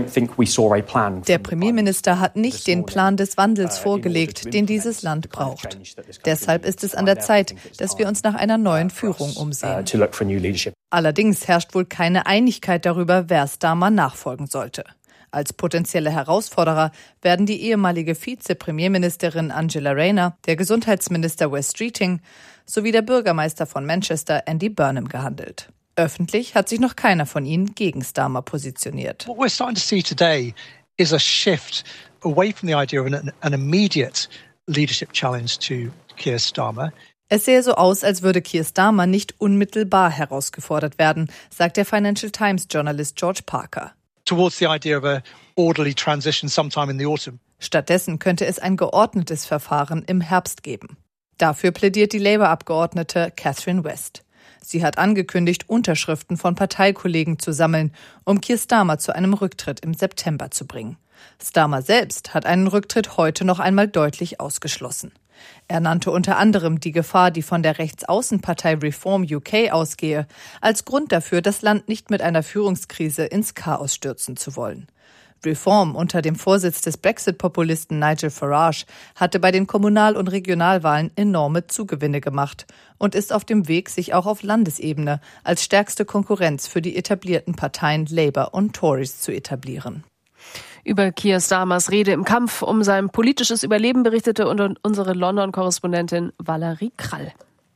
Der Premierminister hat nicht den Plan des Wandels vorgelegt, den dieses Land braucht. Deshalb ist es an der Zeit, dass wir uns nach einer neuen Führung umsehen. Allerdings herrscht wohl keine Einigkeit darüber, wer Starmer nachfolgen sollte. Als potenzielle Herausforderer werden die ehemalige Vize-Premierministerin Angela Rayner, der Gesundheitsminister Wes Streeting sowie der Bürgermeister von Manchester Andy Burnham gehandelt. Öffentlich hat sich noch keiner von ihnen gegen Starmer positioniert. What we're starting to see today is a shift away from the idea of an, an immediate leadership challenge to Keir Starmer. Es sähe so aus, als würde Keir Starmer nicht unmittelbar herausgefordert werden, sagt der Financial Times-Journalist George Parker. Towards the idea of a orderly transition sometime in the autumn. Stattdessen könnte es ein geordnetes Verfahren im Herbst geben. Dafür plädiert die Labour-Abgeordnete Catherine West. Sie hat angekündigt, Unterschriften von Parteikollegen zu sammeln, um Keir Starmer zu einem Rücktritt im September zu bringen. Starmer selbst hat einen Rücktritt heute noch einmal deutlich ausgeschlossen. Er nannte unter anderem die Gefahr, die von der Rechtsaußenpartei Reform U K ausgehe, als Grund dafür, das Land nicht mit einer Führungskrise ins Chaos stürzen zu wollen. Reform unter dem Vorsitz des Brexit-Populisten Nigel Farage hatte bei den Kommunal- und Regionalwahlen enorme Zugewinne gemacht und ist auf dem Weg, sich auch auf Landesebene als stärkste Konkurrenz für die etablierten Parteien Labour und Tories zu etablieren. Über Keir Starmers Rede im Kampf um sein politisches Überleben berichtete unsere London-Korrespondentin Valerie Krall.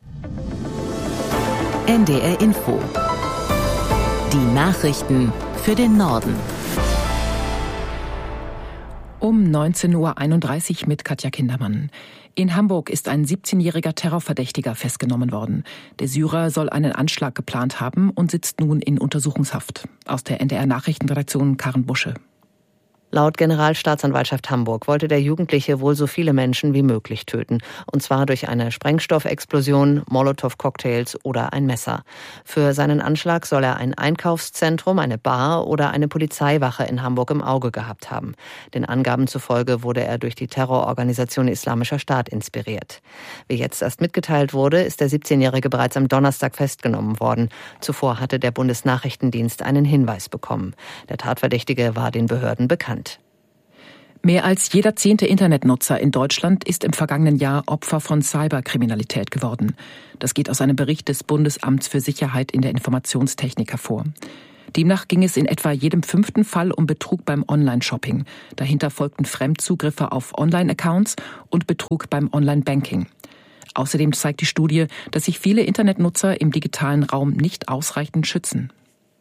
N D R Info. Die Nachrichten für den Norden. Um neunzehn Uhr einunddreißig mit Katja Kindermann. In Hamburg ist ein siebzehnjähriger Terrorverdächtiger festgenommen worden. Der Syrer soll einen Anschlag geplant haben und sitzt nun in Untersuchungshaft. Aus der N D R-Nachrichtenredaktion Karen Busche. Laut Generalstaatsanwaltschaft Hamburg wollte der Jugendliche wohl so viele Menschen wie möglich töten. Und zwar durch eine Sprengstoffexplosion, Molotow-Cocktails oder ein Messer. Für seinen Anschlag soll er ein Einkaufszentrum, eine Bar oder eine Polizeiwache in Hamburg im Auge gehabt haben. Den Angaben zufolge wurde er durch die Terrororganisation Islamischer Staat inspiriert. Wie jetzt erst mitgeteilt wurde, ist der siebzehnjährige bereits am Donnerstag festgenommen worden. Zuvor hatte der Bundesnachrichtendienst einen Hinweis bekommen. Der Tatverdächtige war den Behörden bekannt. Mehr als jeder zehnte Internetnutzer in Deutschland ist im vergangenen Jahr Opfer von Cyberkriminalität geworden. Das geht aus einem Bericht des Bundesamts für Sicherheit in der Informationstechnik hervor. Demnach ging es in etwa jedem fünften Fall um Betrug beim Online-Shopping. Dahinter folgten Fremdzugriffe auf Online-Accounts und Betrug beim Online-Banking. Außerdem zeigt die Studie, dass sich viele Internetnutzer im digitalen Raum nicht ausreichend schützen.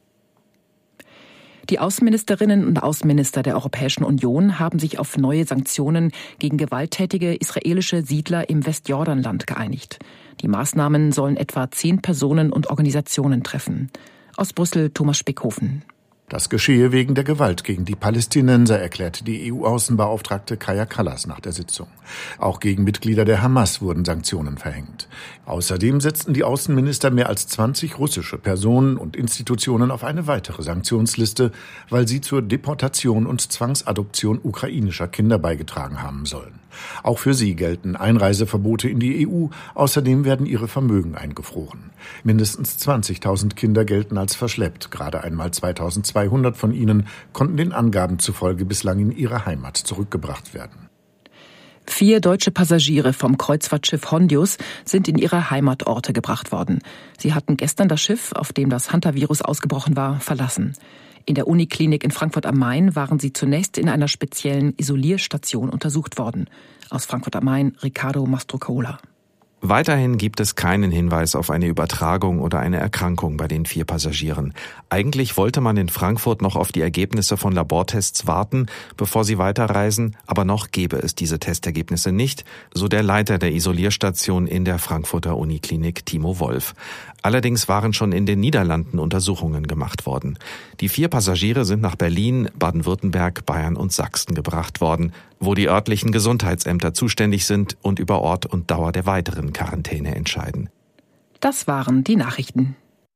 Die Außenministerinnen und Außenminister der Europäischen Union haben sich auf neue Sanktionen gegen gewalttätige israelische Siedler im Westjordanland geeinigt. Die Maßnahmen sollen etwa zehn Personen und Organisationen treffen. Aus Brüssel Thomas Spickhofen. Das geschehe wegen der Gewalt gegen die Palästinenser, erklärte die E U-Außenbeauftragte Kaja Kallas nach der Sitzung. Auch gegen Mitglieder der Hamas wurden Sanktionen verhängt. Außerdem setzten die Außenminister mehr als zwanzig russische Personen und Institutionen auf eine weitere Sanktionsliste, weil sie zur Deportation und Zwangsadoption ukrainischer Kinder beigetragen haben sollen. Auch für sie gelten Einreiseverbote in die E U. Außerdem werden ihre Vermögen eingefroren. Mindestens zwanzigtausend Kinder gelten als verschleppt. Gerade einmal zweitausendzweihundert von ihnen konnten den Angaben zufolge bislang in ihre Heimat zurückgebracht werden. Vier deutsche Passagiere vom Kreuzfahrtschiff Hondius sind in ihre Heimatorte gebracht worden. Sie hatten gestern das Schiff, auf dem das Hantavirus ausgebrochen war, verlassen. In der Uniklinik in Frankfurt am Main waren sie zunächst in einer speziellen Isolierstation untersucht worden. Aus Frankfurt am Main, Ricardo Mastrocola. Weiterhin gibt es keinen Hinweis auf eine Übertragung oder eine Erkrankung bei den vier Passagieren. Eigentlich wollte man in Frankfurt noch auf die Ergebnisse von Labortests warten, bevor sie weiterreisen, aber noch gäbe es diese Testergebnisse nicht, so der Leiter der Isolierstation in der Frankfurter Uniklinik, Timo Wolf. Allerdings waren schon in den Niederlanden Untersuchungen gemacht worden. Die vier Passagiere sind nach Berlin, Baden-Württemberg, Bayern und Sachsen gebracht worden, wo die örtlichen Gesundheitsämter zuständig sind und über Ort und Dauer der weiteren Quarantäne entscheiden. Das waren die Nachrichten.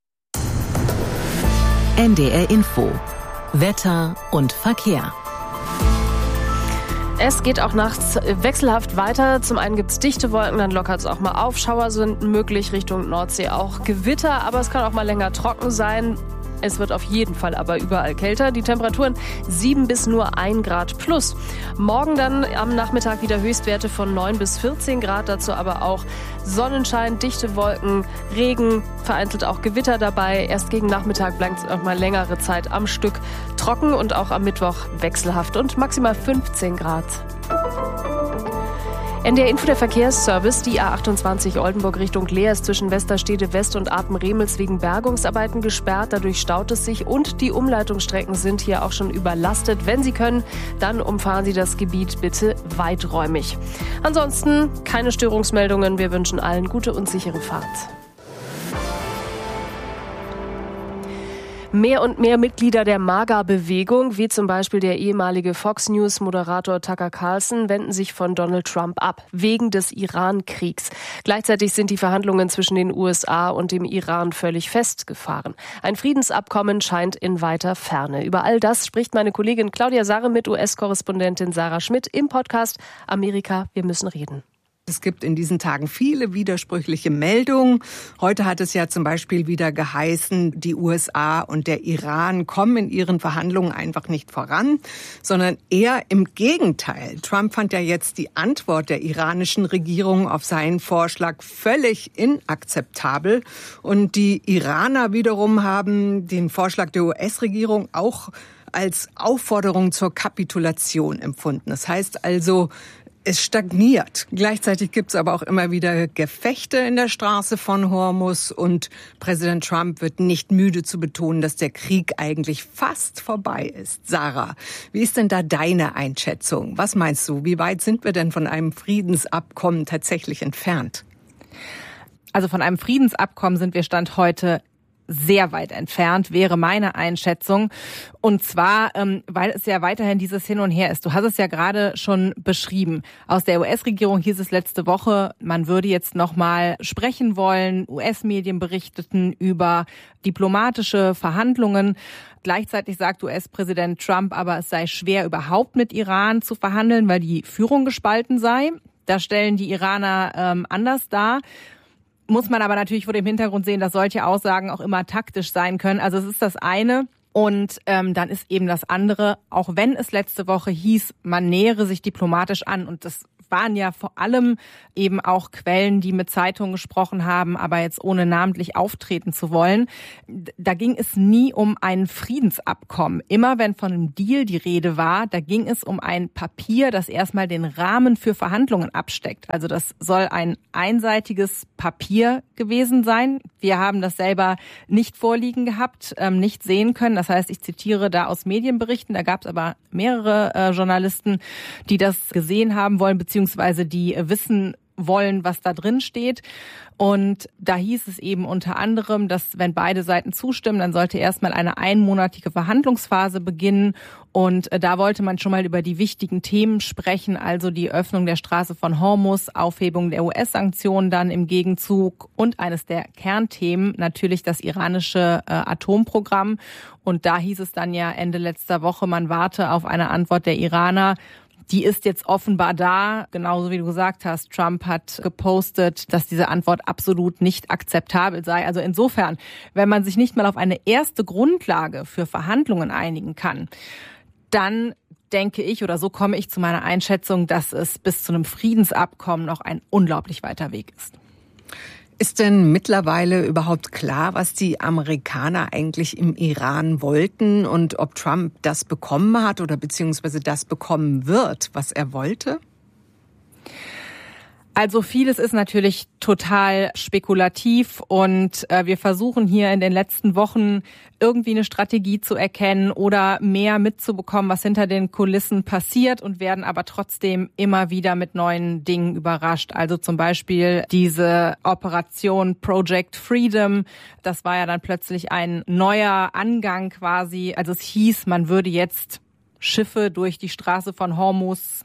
N D R Info. Wetter und Verkehr. Es geht auch nachts wechselhaft weiter. Zum einen gibt es dichte Wolken, dann lockert es auch mal auf. Schauer sind möglich, Richtung Nordsee auch Gewitter, aber es kann auch mal länger trocken sein. Es wird auf jeden Fall aber überall kälter. Die Temperaturen sieben bis nur ein Grad plus. Morgen dann am Nachmittag wieder Höchstwerte von neun bis vierzehn Grad. Dazu aber auch Sonnenschein, dichte Wolken, Regen, vereinzelt auch Gewitter dabei. Erst gegen Nachmittag bleibt es auch mal längere Zeit am Stück trocken und auch am Mittwoch wechselhaft und maximal fünfzehn Grad. N D R Info, der Verkehrsservice. Die A achtundzwanzig Oldenburg Richtung Leer ist zwischen Westerstede West und Apen-Remels wegen Bergungsarbeiten gesperrt. Dadurch staut es sich und die Umleitungsstrecken sind hier auch schon überlastet. Wenn Sie können, dann umfahren Sie das Gebiet bitte weiträumig. Ansonsten keine Störungsmeldungen. Wir wünschen allen gute und sichere Fahrt. Mehr und mehr Mitglieder der MAGA-Bewegung, wie zum Beispiel der ehemalige Fox News-Moderator Tucker Carlson, wenden sich von Donald Trump ab, wegen des Iran-Kriegs. Gleichzeitig sind die Verhandlungen zwischen den U S A und dem Iran völlig festgefahren. Ein Friedensabkommen scheint in weiter Ferne. Über all das spricht meine Kollegin Claudia Sarre mit U S-Korrespondentin Sarah Schmidt im Podcast Amerika, wir müssen reden. Es gibt in diesen Tagen viele widersprüchliche Meldungen. Heute hat es ja zum Beispiel wieder geheißen, die U S A und der Iran kommen in ihren Verhandlungen einfach nicht voran, sondern eher im Gegenteil. Trump fand ja jetzt die Antwort der iranischen Regierung auf seinen Vorschlag völlig inakzeptabel. Und die Iraner wiederum haben den Vorschlag der U S-Regierung auch als Aufforderung zur Kapitulation empfunden. Das heißt also, es stagniert. Gleichzeitig gibt es aber auch immer wieder Gefechte in der Straße von Hormuz und Präsident Trump wird nicht müde zu betonen, dass der Krieg eigentlich fast vorbei ist. Sarah, wie ist denn da deine Einschätzung? Was meinst du? Wie weit sind wir denn von einem Friedensabkommen tatsächlich entfernt? Also von einem Friedensabkommen sind wir Stand heute sehr weit entfernt, wäre meine Einschätzung. Und zwar, ähm, weil es ja weiterhin dieses Hin und Her ist. Du hast es ja gerade schon beschrieben. Aus der U S-Regierung hieß es letzte Woche, man würde jetzt nochmal sprechen wollen. U S-Medien berichteten über diplomatische Verhandlungen. Gleichzeitig sagt U S-Präsident Trump aber, es sei schwer, überhaupt mit Iran zu verhandeln, weil die Führung gespalten sei. Da stellen die Iraner ähm, anders dar. Muss man aber natürlich vor dem Hintergrund sehen, dass solche Aussagen auch immer taktisch sein können. Also es ist das eine. Und ähm, dann ist eben das andere, auch wenn es letzte Woche hieß, man nähere sich diplomatisch an. Und das waren ja vor allem eben auch Quellen, die mit Zeitungen gesprochen haben, aber jetzt ohne namentlich auftreten zu wollen. Da ging es nie um ein Friedensabkommen. Immer wenn von einem Deal die Rede war, da ging es um ein Papier, das erstmal den Rahmen für Verhandlungen absteckt. Also das soll ein einseitiges Papier gewesen sein. Wir haben das selber nicht vorliegen gehabt, ähm, nicht sehen können. Das heißt, ich zitiere da aus Medienberichten. Da gab es aber mehrere äh, Journalisten, die das gesehen haben wollen, beziehungsweise beziehungsweise die wissen wollen, was da drin steht. Und da hieß es eben unter anderem, dass wenn beide Seiten zustimmen, dann sollte erstmal eine einmonatige Verhandlungsphase beginnen. Und da wollte man schon mal über die wichtigen Themen sprechen, also die Öffnung der Straße von Hormuz, Aufhebung der U S-Sanktionen dann im Gegenzug und eines der Kernthemen natürlich das iranische äh, Atomprogramm. Und da hieß es dann ja Ende letzter Woche, man warte auf eine Antwort der Iraner. Die ist jetzt offenbar da, genauso wie du gesagt hast. Trump hat gepostet, dass diese Antwort absolut nicht akzeptabel sei. Also insofern, wenn man sich nicht mal auf eine erste Grundlage für Verhandlungen einigen kann, dann denke ich, oder so komme ich zu meiner Einschätzung, dass es bis zu einem Friedensabkommen noch ein unglaublich weiter Weg ist. Ist denn mittlerweile überhaupt klar, was die Amerikaner eigentlich im Iran wollten und ob Trump das bekommen hat oder beziehungsweise das bekommen wird, was er wollte? Also vieles ist natürlich total spekulativ und äh, wir versuchen hier in den letzten Wochen irgendwie eine Strategie zu erkennen oder mehr mitzubekommen, was hinter den Kulissen passiert und werden aber trotzdem immer wieder mit neuen Dingen überrascht. Also zum Beispiel diese Operation Project Freedom, das war ja dann plötzlich ein neuer Angang quasi. Also es hieß, man würde jetzt Schiffe durch die Straße von Hormuz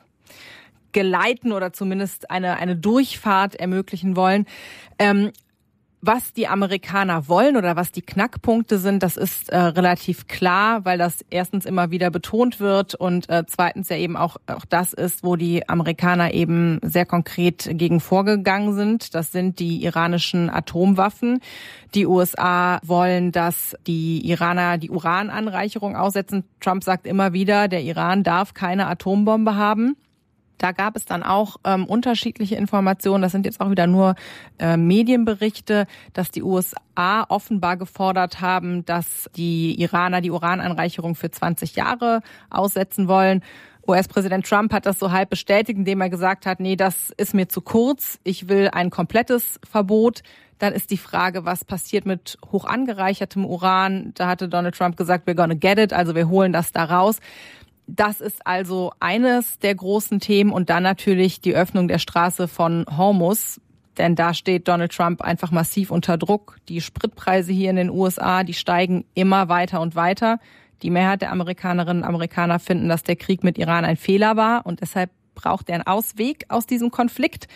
geleiten oder zumindest eine eine Durchfahrt ermöglichen wollen. Ähm, was die Amerikaner wollen oder was die Knackpunkte sind, das ist äh, relativ klar, weil das erstens immer wieder betont wird und äh, zweitens ja eben auch auch das ist, wo die Amerikaner eben sehr konkret gegen vorgegangen sind. Das sind die iranischen Atomwaffen. Die U S A wollen, dass die Iraner die Urananreicherung aussetzen. Trump sagt immer wieder, der Iran darf keine Atombombe haben. Da gab es dann auch ähm, unterschiedliche Informationen. Das sind jetzt auch wieder nur äh, Medienberichte, dass die U S A offenbar gefordert haben, dass die Iraner die Urananreicherung für zwanzig Jahre aussetzen wollen. U S-Präsident Trump hat das so halb bestätigt, indem er gesagt hat, nee, das ist mir zu kurz. Ich will ein komplettes Verbot. Dann ist die Frage, was passiert mit hoch angereichertem Uran? Da hatte Donald Trump gesagt, we're gonna get it, also wir holen das da raus. Das ist also eines der großen Themen und dann natürlich die Öffnung der Straße von Hormuz, denn da steht Donald Trump einfach massiv unter Druck. Die Spritpreise hier in den U S A, die steigen immer weiter und weiter. Die Mehrheit der Amerikanerinnen und Amerikaner finden, dass der Krieg mit Iran ein Fehler war und deshalb braucht er einen Ausweg aus diesem Konflikt.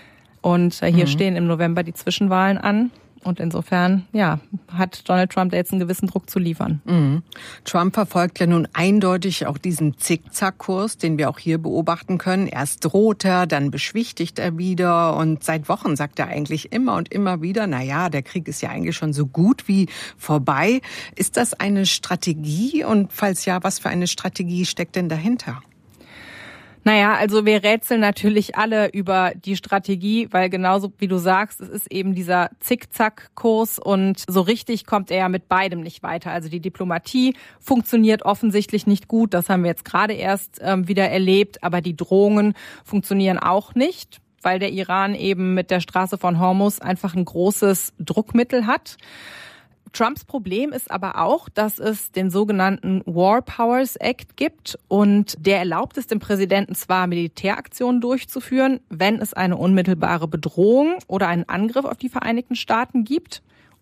Und äh, hier mhm. stehen im November die Zwischenwahlen an. Und insofern, ja, hat Donald Trump da jetzt einen gewissen Druck zu liefern. Mhm. Trump verfolgt ja nun eindeutig auch diesen Zickzackkurs, den wir auch hier beobachten können. Erst droht er, dann beschwichtigt er wieder und seit Wochen sagt er eigentlich immer und immer wieder, na ja, der Krieg ist ja eigentlich schon so gut wie vorbei. Ist das eine Strategie und falls ja, was für eine Strategie steckt denn dahinter? Naja, also wir rätseln natürlich alle über die Strategie, weil genauso wie du sagst, es ist eben dieser Zickzackkurs und so richtig kommt er ja mit beidem nicht weiter. Also die Diplomatie funktioniert offensichtlich nicht gut, das haben wir jetzt gerade erst ähm, wieder erlebt, aber die Drohungen funktionieren auch nicht, weil der Iran eben mit der Straße von Hormuz einfach ein großes Druckmittel hat. Trumps Problem ist aber auch, dass es den sogenannten War Powers Act gibt und der erlaubt es dem Präsidenten zwar, Militäraktionen durchzuführen, wenn es eine unmittelbare Bedrohung oder einen Angriff auf die Vereinigten Staaten gibt.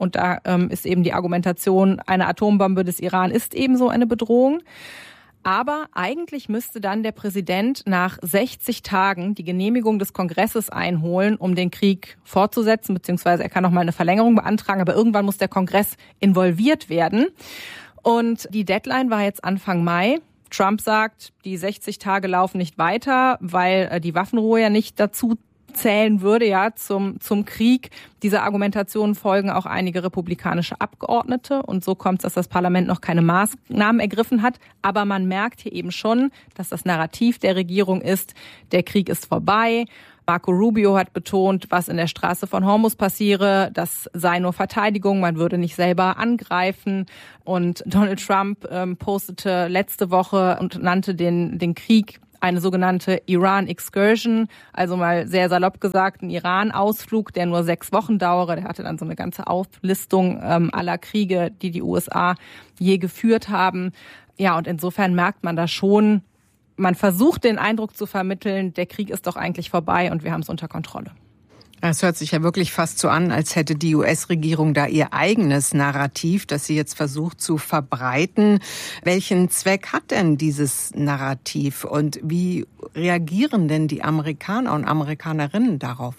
Und da ähm, ist eben die Argumentation, eine Atombombe des Iran ist ebenso eine Bedrohung. Aber eigentlich müsste dann der Präsident nach sechzig Tagen die Genehmigung des Kongresses einholen, um den Krieg fortzusetzen, beziehungsweise er kann noch mal eine Verlängerung beantragen, aber irgendwann muss der Kongress involviert werden. Und die Deadline war jetzt Anfang Mai. Trump sagt, die sechzig Tage laufen nicht weiter, weil die Waffenruhe ja nicht dazu zählen würde, ja, zum, zum Krieg. Dieser Argumentation folgen auch einige republikanische Abgeordnete. Und so kommt es, dass das Parlament noch keine Maßnahmen ergriffen hat. Aber man merkt hier eben schon, dass das Narrativ der Regierung ist, der Krieg ist vorbei. Marco Rubio hat betont, was in der Straße von Hormuz passiere, das sei nur Verteidigung, man würde nicht selber angreifen. Und Donald Trump ähm, postete letzte Woche und nannte den, den Krieg eine sogenannte Iran Excursion, also mal sehr salopp gesagt, ein Iran-Ausflug, der nur sechs Wochen dauere. Der hatte dann so eine ganze Auflistung ähm, aller Kriege, die die U S A je geführt haben. Ja, und insofern merkt man da schon, man versucht den Eindruck zu vermitteln, der Krieg ist doch eigentlich vorbei und wir haben es unter Kontrolle. Es hört sich ja wirklich fast so an, als hätte die U S-Regierung da ihr eigenes Narrativ, das sie jetzt versucht zu verbreiten. Welchen Zweck hat denn dieses Narrativ und wie reagieren denn die Amerikaner und Amerikanerinnen darauf?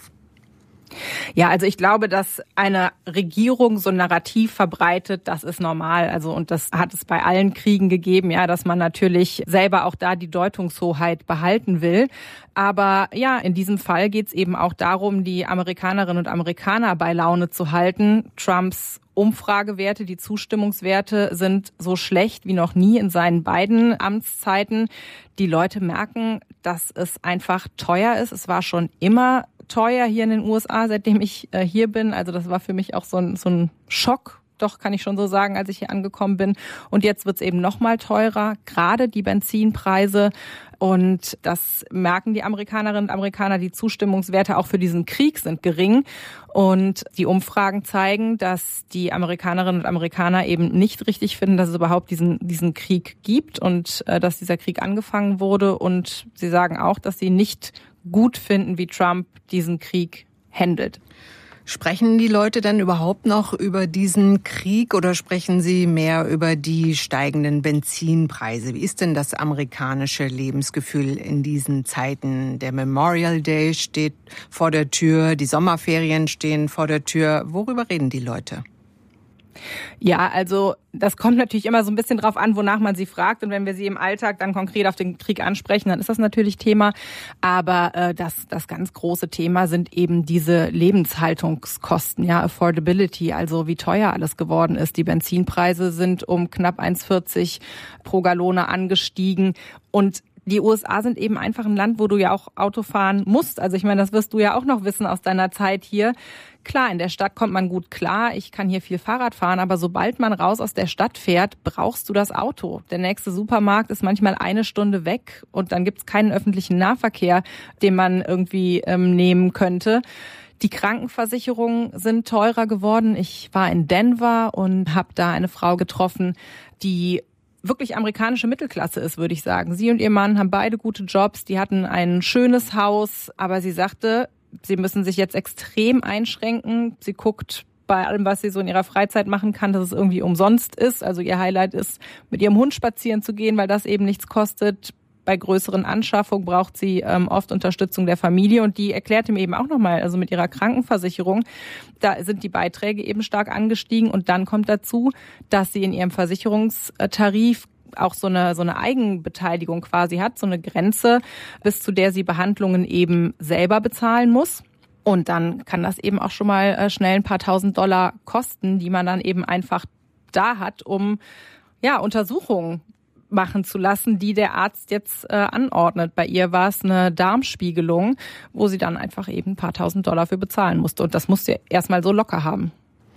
Ja, also ich glaube, dass eine Regierung so ein Narrativ verbreitet, das ist normal. Also und das hat es bei allen Kriegen gegeben, ja, dass man natürlich selber auch da die Deutungshoheit behalten will. Aber ja, in diesem Fall geht es eben auch darum, die Amerikanerinnen und Amerikaner bei Laune zu halten. Trumps Umfragewerte, die Zustimmungswerte sind so schlecht wie noch nie in seinen beiden Amtszeiten. Die Leute merken, dass es einfach teuer ist. Es war schon immer teuer hier in den U S A, seitdem ich äh, hier bin. Also das war für mich auch so ein, so ein Schock, doch kann ich schon so sagen, als ich hier angekommen bin. Und jetzt wird es eben noch mal teurer, gerade die Benzinpreise. Und das merken die Amerikanerinnen und Amerikaner. Die Zustimmungswerte auch für diesen Krieg sind gering. Und die Umfragen zeigen, dass die Amerikanerinnen und Amerikaner eben nicht richtig finden, dass es überhaupt diesen, diesen Krieg gibt und äh, dass dieser Krieg angefangen wurde. Und sie sagen auch, dass sie nicht gut finden, wie Trump diesen Krieg handelt. Sprechen die Leute denn überhaupt noch über diesen Krieg oder sprechen sie mehr über die steigenden Benzinpreise? Wie ist denn das amerikanische Lebensgefühl in diesen Zeiten? Der Memorial Day steht vor der Tür, die Sommerferien stehen vor der Tür. Worüber reden die Leute? Ja, also das kommt natürlich immer so ein bisschen drauf an, wonach man sie fragt. Und wenn wir sie im Alltag dann konkret auf den Krieg ansprechen, dann ist das natürlich Thema. Aber äh, das, das ganz große Thema sind eben diese Lebenshaltungskosten, ja, Affordability, also wie teuer alles geworden ist. Die Benzinpreise sind um knapp eins Komma vierzig pro Gallone angestiegen. Und die U S A sind eben einfach ein Land, wo du ja auch Auto fahren musst. Also ich meine, das wirst du ja auch noch wissen aus deiner Zeit hier. Klar, in der Stadt kommt man gut klar. Ich kann hier viel Fahrrad fahren, aber sobald man raus aus der Stadt fährt, brauchst du das Auto. Der nächste Supermarkt ist manchmal eine Stunde weg und dann gibt's keinen öffentlichen Nahverkehr, den man irgendwie ähm, nehmen könnte. Die Krankenversicherungen sind teurer geworden. Ich war in Denver und habe da eine Frau getroffen, die wirklich amerikanische Mittelklasse ist, würde ich sagen. Sie und ihr Mann haben beide gute Jobs, die hatten ein schönes Haus, aber sie sagte, sie müssen sich jetzt extrem einschränken. Sie guckt bei allem, was sie so in ihrer Freizeit machen kann, dass es irgendwie umsonst ist. Also ihr Highlight ist, mit ihrem Hund spazieren zu gehen, weil das eben nichts kostet. Bei größeren Anschaffungen braucht sie ähm, oft Unterstützung der Familie und die erklärte mir eben auch nochmal, also mit ihrer Krankenversicherung, da sind die Beiträge eben stark angestiegen und dann kommt dazu, dass sie in ihrem Versicherungstarif auch so eine so eine Eigenbeteiligung quasi hat, so eine Grenze, bis zu der sie Behandlungen eben selber bezahlen muss. Und dann kann das eben auch schon mal äh, schnell ein paar tausend Dollar kosten, die man dann eben einfach da hat, um ja Untersuchungen machen zu lassen, die der Arzt jetzt äh, anordnet. Bei ihr war es eine Darmspiegelung, wo sie dann einfach eben ein paar tausend Dollar für bezahlen musste. Und das musste erstmal so locker haben.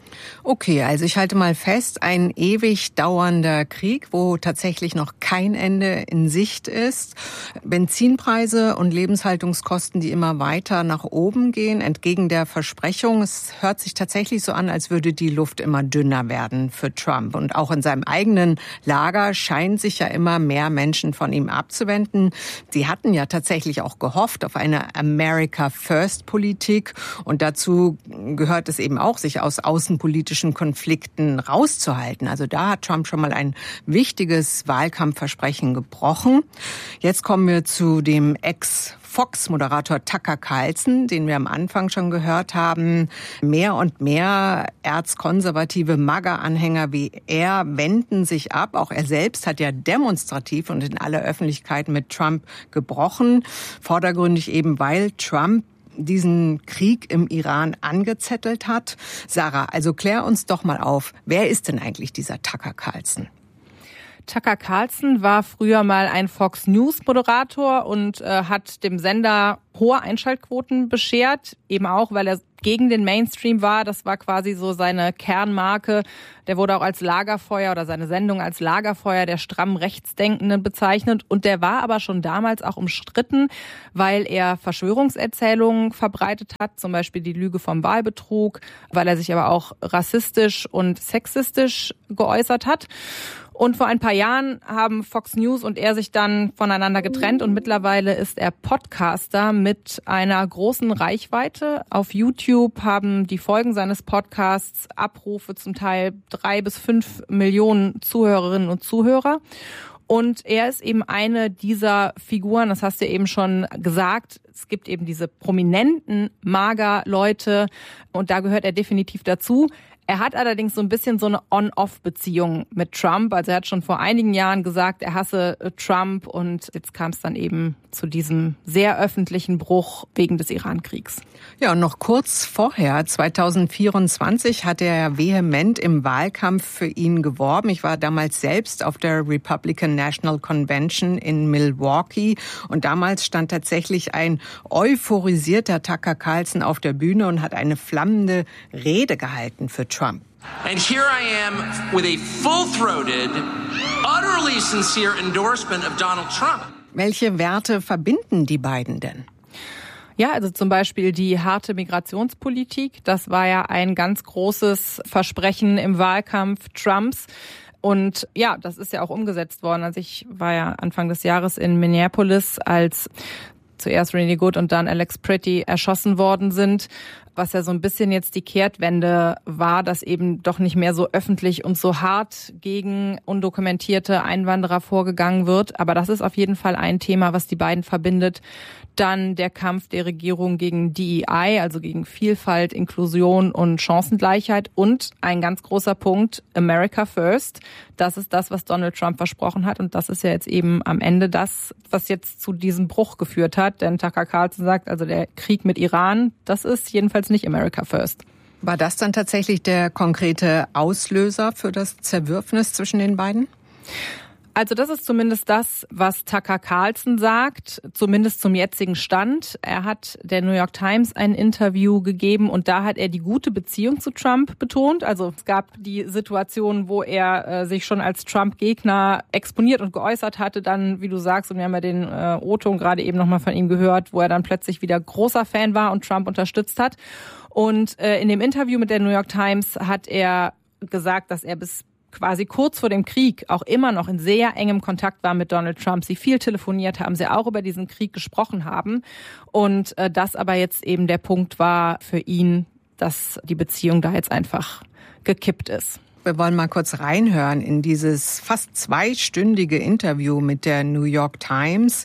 Okay, also ich halte mal fest, ein ewig dauernder Krieg, wo tatsächlich noch kein Ende in Sicht ist. Benzinpreise und Lebenshaltungskosten, die immer weiter nach oben gehen, entgegen der Versprechung. Es hört sich tatsächlich so an, als würde die Luft immer dünner werden für Trump. Und auch in seinem eigenen Lager scheinen sich ja immer mehr Menschen von ihm abzuwenden. Sie hatten ja tatsächlich auch gehofft auf eine America First Politik. Und dazu gehört es eben auch, sich aus außenpolitischen politischen Konflikten rauszuhalten. Also da hat Trump schon mal ein wichtiges Wahlkampfversprechen gebrochen. Jetzt kommen wir zu dem Ex-Fox-Moderator Tucker Carlson, den wir am Anfang schon gehört haben. Mehr und mehr erzkonservative MAGA-Anhänger wie er wenden sich ab. Auch er selbst hat ja demonstrativ und in aller Öffentlichkeit mit Trump gebrochen. Vordergründig eben, weil Trump diesen Krieg im Iran angezettelt hat. Sarah, also klär uns doch mal auf, wer ist denn eigentlich dieser Tucker Carlson? Tucker Carlson war früher mal ein Fox News Moderator und äh, hat dem Sender hohe Einschaltquoten beschert, eben auch, weil er gegen den Mainstream war. Das war quasi so seine Kernmarke. Der wurde auch als Lagerfeuer oder seine Sendung als Lagerfeuer der stramm Rechtsdenkenden bezeichnet. Und der war aber schon damals auch umstritten, weil er Verschwörungserzählungen verbreitet hat, zum Beispiel die Lüge vom Wahlbetrug, weil er sich aber auch rassistisch und sexistisch geäußert hat. Und vor ein paar Jahren haben Fox News und er sich dann voneinander getrennt und mittlerweile ist er Podcaster mit einer großen Reichweite. Auf YouTube haben die Folgen seines Podcasts Abrufe zum Teil drei bis fünf Millionen Zuhörerinnen und Zuhörer. Und er ist eben eine dieser Figuren, das hast du eben schon gesagt. Es gibt eben diese prominenten MAGA-Leute und da gehört er definitiv dazu. Er hat allerdings so ein bisschen so eine On-Off-Beziehung mit Trump. Also er hat schon vor einigen Jahren gesagt, er hasse Trump und jetzt kam es dann eben zu diesem sehr öffentlichen Bruch wegen des Iran-Kriegs. Ja, und noch kurz vorher, zwanzig vierundzwanzig, hat er vehement im Wahlkampf für ihn geworben. Ich war damals selbst auf der Republican National Convention in Milwaukee und damals stand tatsächlich ein euphorisierter Tucker Carlson auf der Bühne und hat eine flammende Rede gehalten für Trump. And here I am with a full-throated, utterly sincere endorsement of Donald Trump. Welche Werte verbinden die beiden denn? Ja, also zum Beispiel die harte Migrationspolitik. Das war ja ein ganz großes Versprechen im Wahlkampf Trumps. Und ja, das ist ja auch umgesetzt worden. Also ich war ja Anfang des Jahres in Minneapolis, als zuerst Renee Good und dann Alex Pretty erschossen worden sind. Was ja so ein bisschen jetzt die Kehrtwende war, dass eben doch nicht mehr so öffentlich und so hart gegen undokumentierte Einwanderer vorgegangen wird. Aber das ist auf jeden Fall ein Thema, was die beiden verbindet. Dann der Kampf der Regierung gegen D E I, also gegen Vielfalt, Inklusion und Chancengleichheit. Und ein ganz großer Punkt, America First. Das ist das, was Donald Trump versprochen hat. Und das ist ja jetzt eben am Ende das, was jetzt zu diesem Bruch geführt hat. Denn Tucker Carlson sagt, also der Krieg mit Iran, das ist jedenfalls nicht America First. War das dann tatsächlich der konkrete Auslöser für das Zerwürfnis zwischen den beiden? Also das ist zumindest das, was Tucker Carlson sagt, zumindest zum jetzigen Stand. Er hat der New York Times ein Interview gegeben und da hat er die gute Beziehung zu Trump betont. Also es gab die Situation, wo er äh, sich schon als Trump-Gegner exponiert und geäußert hatte. Dann, wie du sagst, und wir haben ja den äh, O-Ton gerade eben nochmal von ihm gehört, wo er dann plötzlich wieder großer Fan war und Trump unterstützt hat. Und äh, in dem Interview mit der New York Times hat er gesagt, dass er bis quasi kurz vor dem Krieg auch immer noch in sehr engem Kontakt war mit Donald Trump. Sie viel telefoniert haben, sie auch über diesen Krieg gesprochen haben. Und äh, das aber jetzt eben der Punkt war für ihn, dass die Beziehung da jetzt einfach gekippt ist. Wir wollen mal kurz reinhören in dieses fast zweistündige Interview mit der New York Times.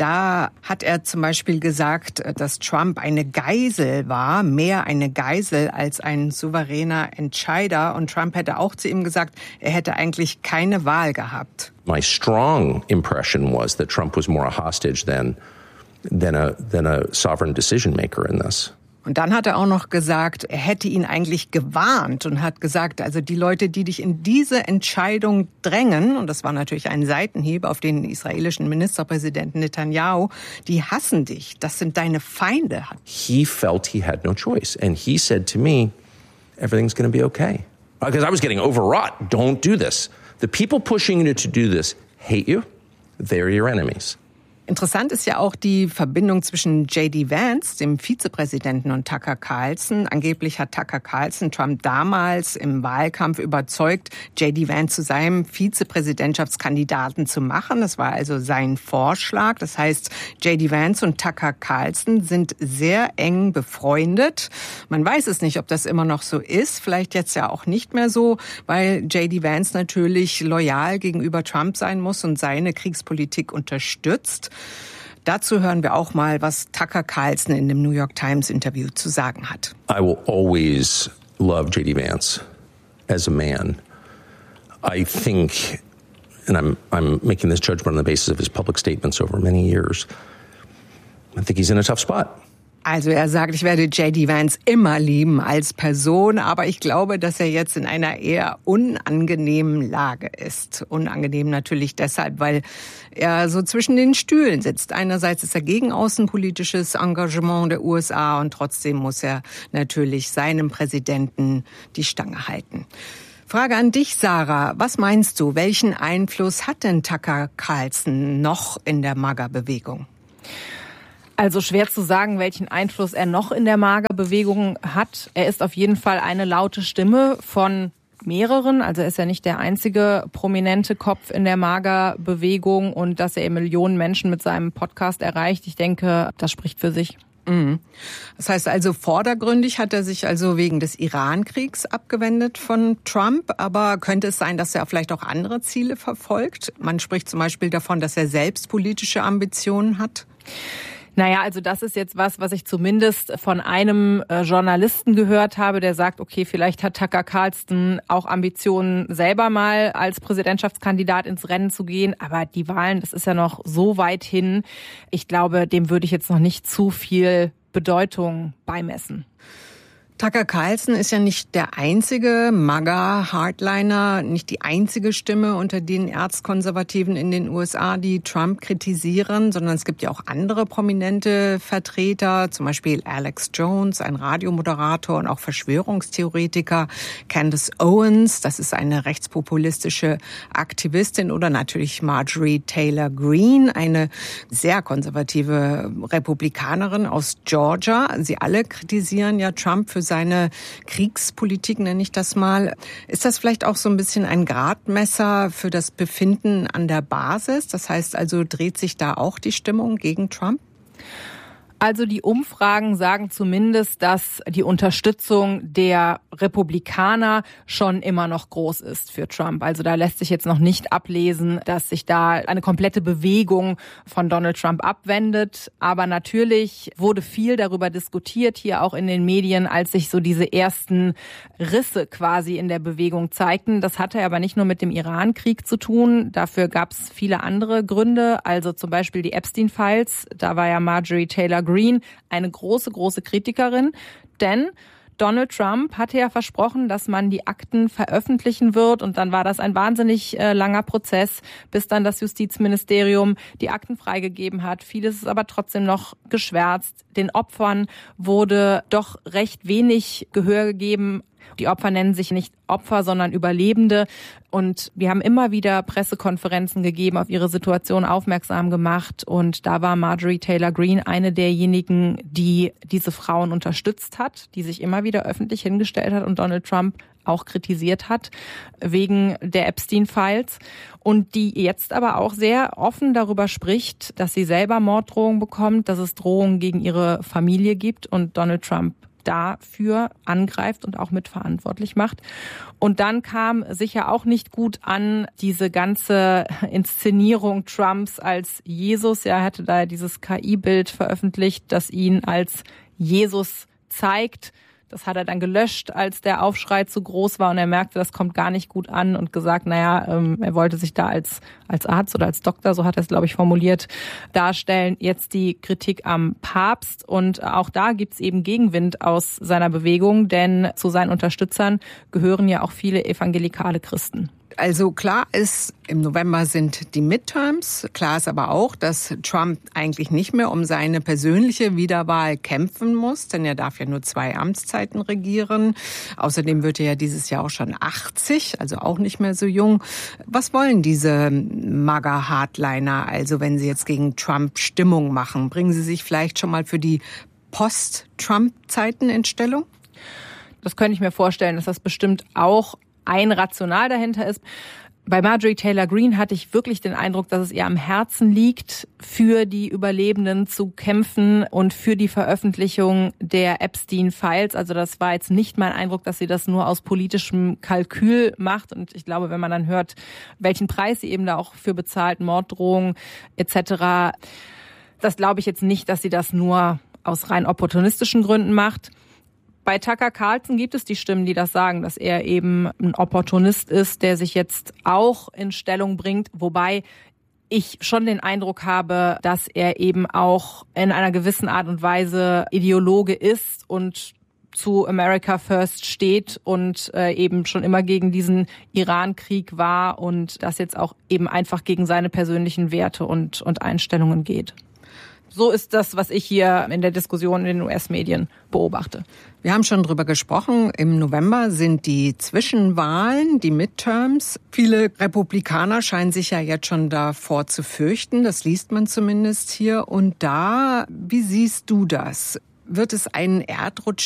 Da hat er zum Beispiel gesagt, dass Trump eine Geisel war, mehr eine Geisel als ein souveräner Entscheider. Und Trump hätte auch zu ihm gesagt, er hätte eigentlich keine Wahl gehabt. My strong impression was that Trump was more a hostage than, than a, than a sovereign decision maker in this. Und dann hat er auch noch gesagt, er hätte ihn eigentlich gewarnt und hat gesagt, also die Leute, die dich in diese Entscheidung drängen, und das war natürlich ein Seitenhieb auf den israelischen Ministerpräsidenten Netanyahu, die hassen dich, das sind deine Feinde. He felt he had no choice and he said to me, everything's going to be okay. Because I was getting overwrought. Don't do this. The people pushing you to do this hate you. They're your enemies. Interessant ist ja auch die Verbindung zwischen J D Vance, dem Vizepräsidenten, und Tucker Carlson. Angeblich hat Tucker Carlson Trump damals im Wahlkampf überzeugt, J D Vance zu seinem Vizepräsidentschaftskandidaten zu machen. Das war also sein Vorschlag. Das heißt, J D Vance und Tucker Carlson sind sehr eng befreundet. Man weiß es nicht, ob das immer noch so ist. Vielleicht jetzt ja auch nicht mehr so, weil J D Vance natürlich loyal gegenüber Trump sein muss und seine Kriegspolitik unterstützt. Dazu hören wir auch mal, was Tucker Carlson in dem New York Times Interview zu sagen hat. I will always love J D Vance as a man. I think, and I'm I'm making this judgment on the basis of his public statements over many years, I think he's in a tough spot. Also er sagt, ich werde J D Vance immer lieben als Person, aber ich glaube, dass er jetzt in einer eher unangenehmen Lage ist. Unangenehm natürlich deshalb, weil er so zwischen den Stühlen sitzt. Einerseits ist er gegen außenpolitisches Engagement der U S A und trotzdem muss er natürlich seinem Präsidenten die Stange halten. Frage an dich, Sarah. Was meinst du, welchen Einfluss hat denn Tucker Carlson noch in der MAGA-Bewegung? Also schwer zu sagen, welchen Einfluss er noch in der MAGA-Bewegung hat. Er ist auf jeden Fall eine laute Stimme von mehreren. Also er ist ja nicht der einzige prominente Kopf in der MAGA-Bewegung, und dass er eben Millionen Menschen mit seinem Podcast erreicht, ich denke, das spricht für sich. Das heißt also, vordergründig hat er sich also wegen des Iran-Kriegs abgewendet von Trump. Aber könnte es sein, dass er vielleicht auch andere Ziele verfolgt? Man spricht zum Beispiel davon, dass er selbst politische Ambitionen hat. Naja, also das ist jetzt was, was ich zumindest von einem äh, Journalisten gehört habe, der sagt, okay, vielleicht hat Tucker Carlson auch Ambitionen, selber mal als Präsidentschaftskandidat ins Rennen zu gehen. Aber die Wahlen, das ist ja noch so weit hin. Ich glaube, dem würde ich jetzt noch nicht zu viel Bedeutung beimessen. Tucker Carlson ist ja nicht der einzige MAGA-Hardliner, nicht die einzige Stimme unter den Erzkonservativen in den U S A, die Trump kritisieren, sondern es gibt ja auch andere prominente Vertreter, zum Beispiel Alex Jones, ein Radiomoderator und auch Verschwörungstheoretiker, Candace Owens, das ist eine rechtspopulistische Aktivistin, oder natürlich Marjorie Taylor Greene, eine sehr konservative Republikanerin aus Georgia. Sie alle kritisieren ja Trump für seine Kriegspolitik, nenne ich das mal. Ist das vielleicht auch so ein bisschen ein Gradmesser für das Befinden an der Basis? Das heißt also, dreht sich da auch die Stimmung gegen Trump? Also die Umfragen sagen zumindest, dass die Unterstützung der Republikaner schon immer noch groß ist für Trump. Also da lässt sich jetzt noch nicht ablesen, dass sich da eine komplette Bewegung von Donald Trump abwendet. Aber natürlich wurde viel darüber diskutiert, hier auch in den Medien, als sich so diese ersten Risse quasi in der Bewegung zeigten. Das hatte aber nicht nur mit dem Iran-Krieg zu tun. Dafür gab es viele andere Gründe. Also zum Beispiel die Epstein-Files. Da war ja Marjorie Taylor Greene eine große, große Kritikerin, denn Donald Trump hatte ja versprochen, dass man die Akten veröffentlichen wird, und dann war das ein wahnsinnig äh, langer Prozess, bis dann das Justizministerium die Akten freigegeben hat. Vieles ist aber trotzdem noch geschwärzt. Den Opfern wurde doch recht wenig Gehör gegeben. Die Opfer nennen sich nicht Opfer, sondern Überlebende. Und wir haben immer wieder Pressekonferenzen gegeben, auf ihre Situation aufmerksam gemacht. Und da war Marjorie Taylor Greene eine derjenigen, die diese Frauen unterstützt hat, die sich immer wieder öffentlich hingestellt hat und Donald Trump auch kritisiert hat wegen der Epstein-Files. Und die jetzt aber auch sehr offen darüber spricht, dass sie selber Morddrohungen bekommt, dass es Drohungen gegen ihre Familie gibt und Donald Trump dafür angreift und auch mitverantwortlich macht. Und dann kam sicher auch nicht gut an diese ganze Inszenierung Trumps als Jesus. Er hatte da dieses K I-Bild veröffentlicht, das ihn als Jesus zeigt. Das hat er dann gelöscht, als der Aufschrei zu groß war und er merkte, das kommt gar nicht gut an, und gesagt, naja, ähm, er wollte sich da als als Arzt oder als Doktor, so hat er es, glaube ich, formuliert, darstellen. Jetzt die Kritik am Papst, und auch da gibt's eben Gegenwind aus seiner Bewegung, denn zu seinen Unterstützern gehören ja auch viele evangelikale Christen. Also klar ist, im November sind die Midterms. Klar ist aber auch, dass Trump eigentlich nicht mehr um seine persönliche Wiederwahl kämpfen muss, denn er darf ja nur zwei Amtszeiten regieren. Außerdem wird er ja dieses Jahr auch schon achtzig, also auch nicht mehr so jung. Was wollen diese MAGA-Hardliner, also wenn sie jetzt gegen Trump Stimmung machen? Bringen sie sich vielleicht schon mal für die Post-Trump-Zeiten in Stellung? Das könnte ich mir vorstellen, dass das bestimmt auch ein Rational dahinter ist. Bei Marjorie Taylor Greene hatte ich wirklich den Eindruck, dass es ihr am Herzen liegt, für die Überlebenden zu kämpfen und für die Veröffentlichung der Epstein-Files. Also das war jetzt nicht mein Eindruck, dass sie das nur aus politischem Kalkül macht. Und ich glaube, wenn man dann hört, welchen Preis sie eben da auch für bezahlt, Morddrohungen et cetera, das glaube ich jetzt nicht, dass sie das nur aus rein opportunistischen Gründen macht. Bei Tucker Carlson gibt es die Stimmen, die das sagen, dass er eben ein Opportunist ist, der sich jetzt auch in Stellung bringt, wobei ich schon den Eindruck habe, dass er eben auch in einer gewissen Art und Weise Ideologe ist und zu America First steht und äh, eben schon immer gegen diesen Iran-Krieg war und das jetzt auch eben einfach gegen seine persönlichen Werte und, und Einstellungen geht. So ist das, was ich hier in der Diskussion in den U S-Medien beobachte. Wir haben schon drüber gesprochen. Im November sind die Zwischenwahlen, die Midterms. Viele Republikaner scheinen sich ja jetzt schon davor zu fürchten. Das liest man zumindest hier und da. Wie siehst du das? Wird es einen Erdrutsch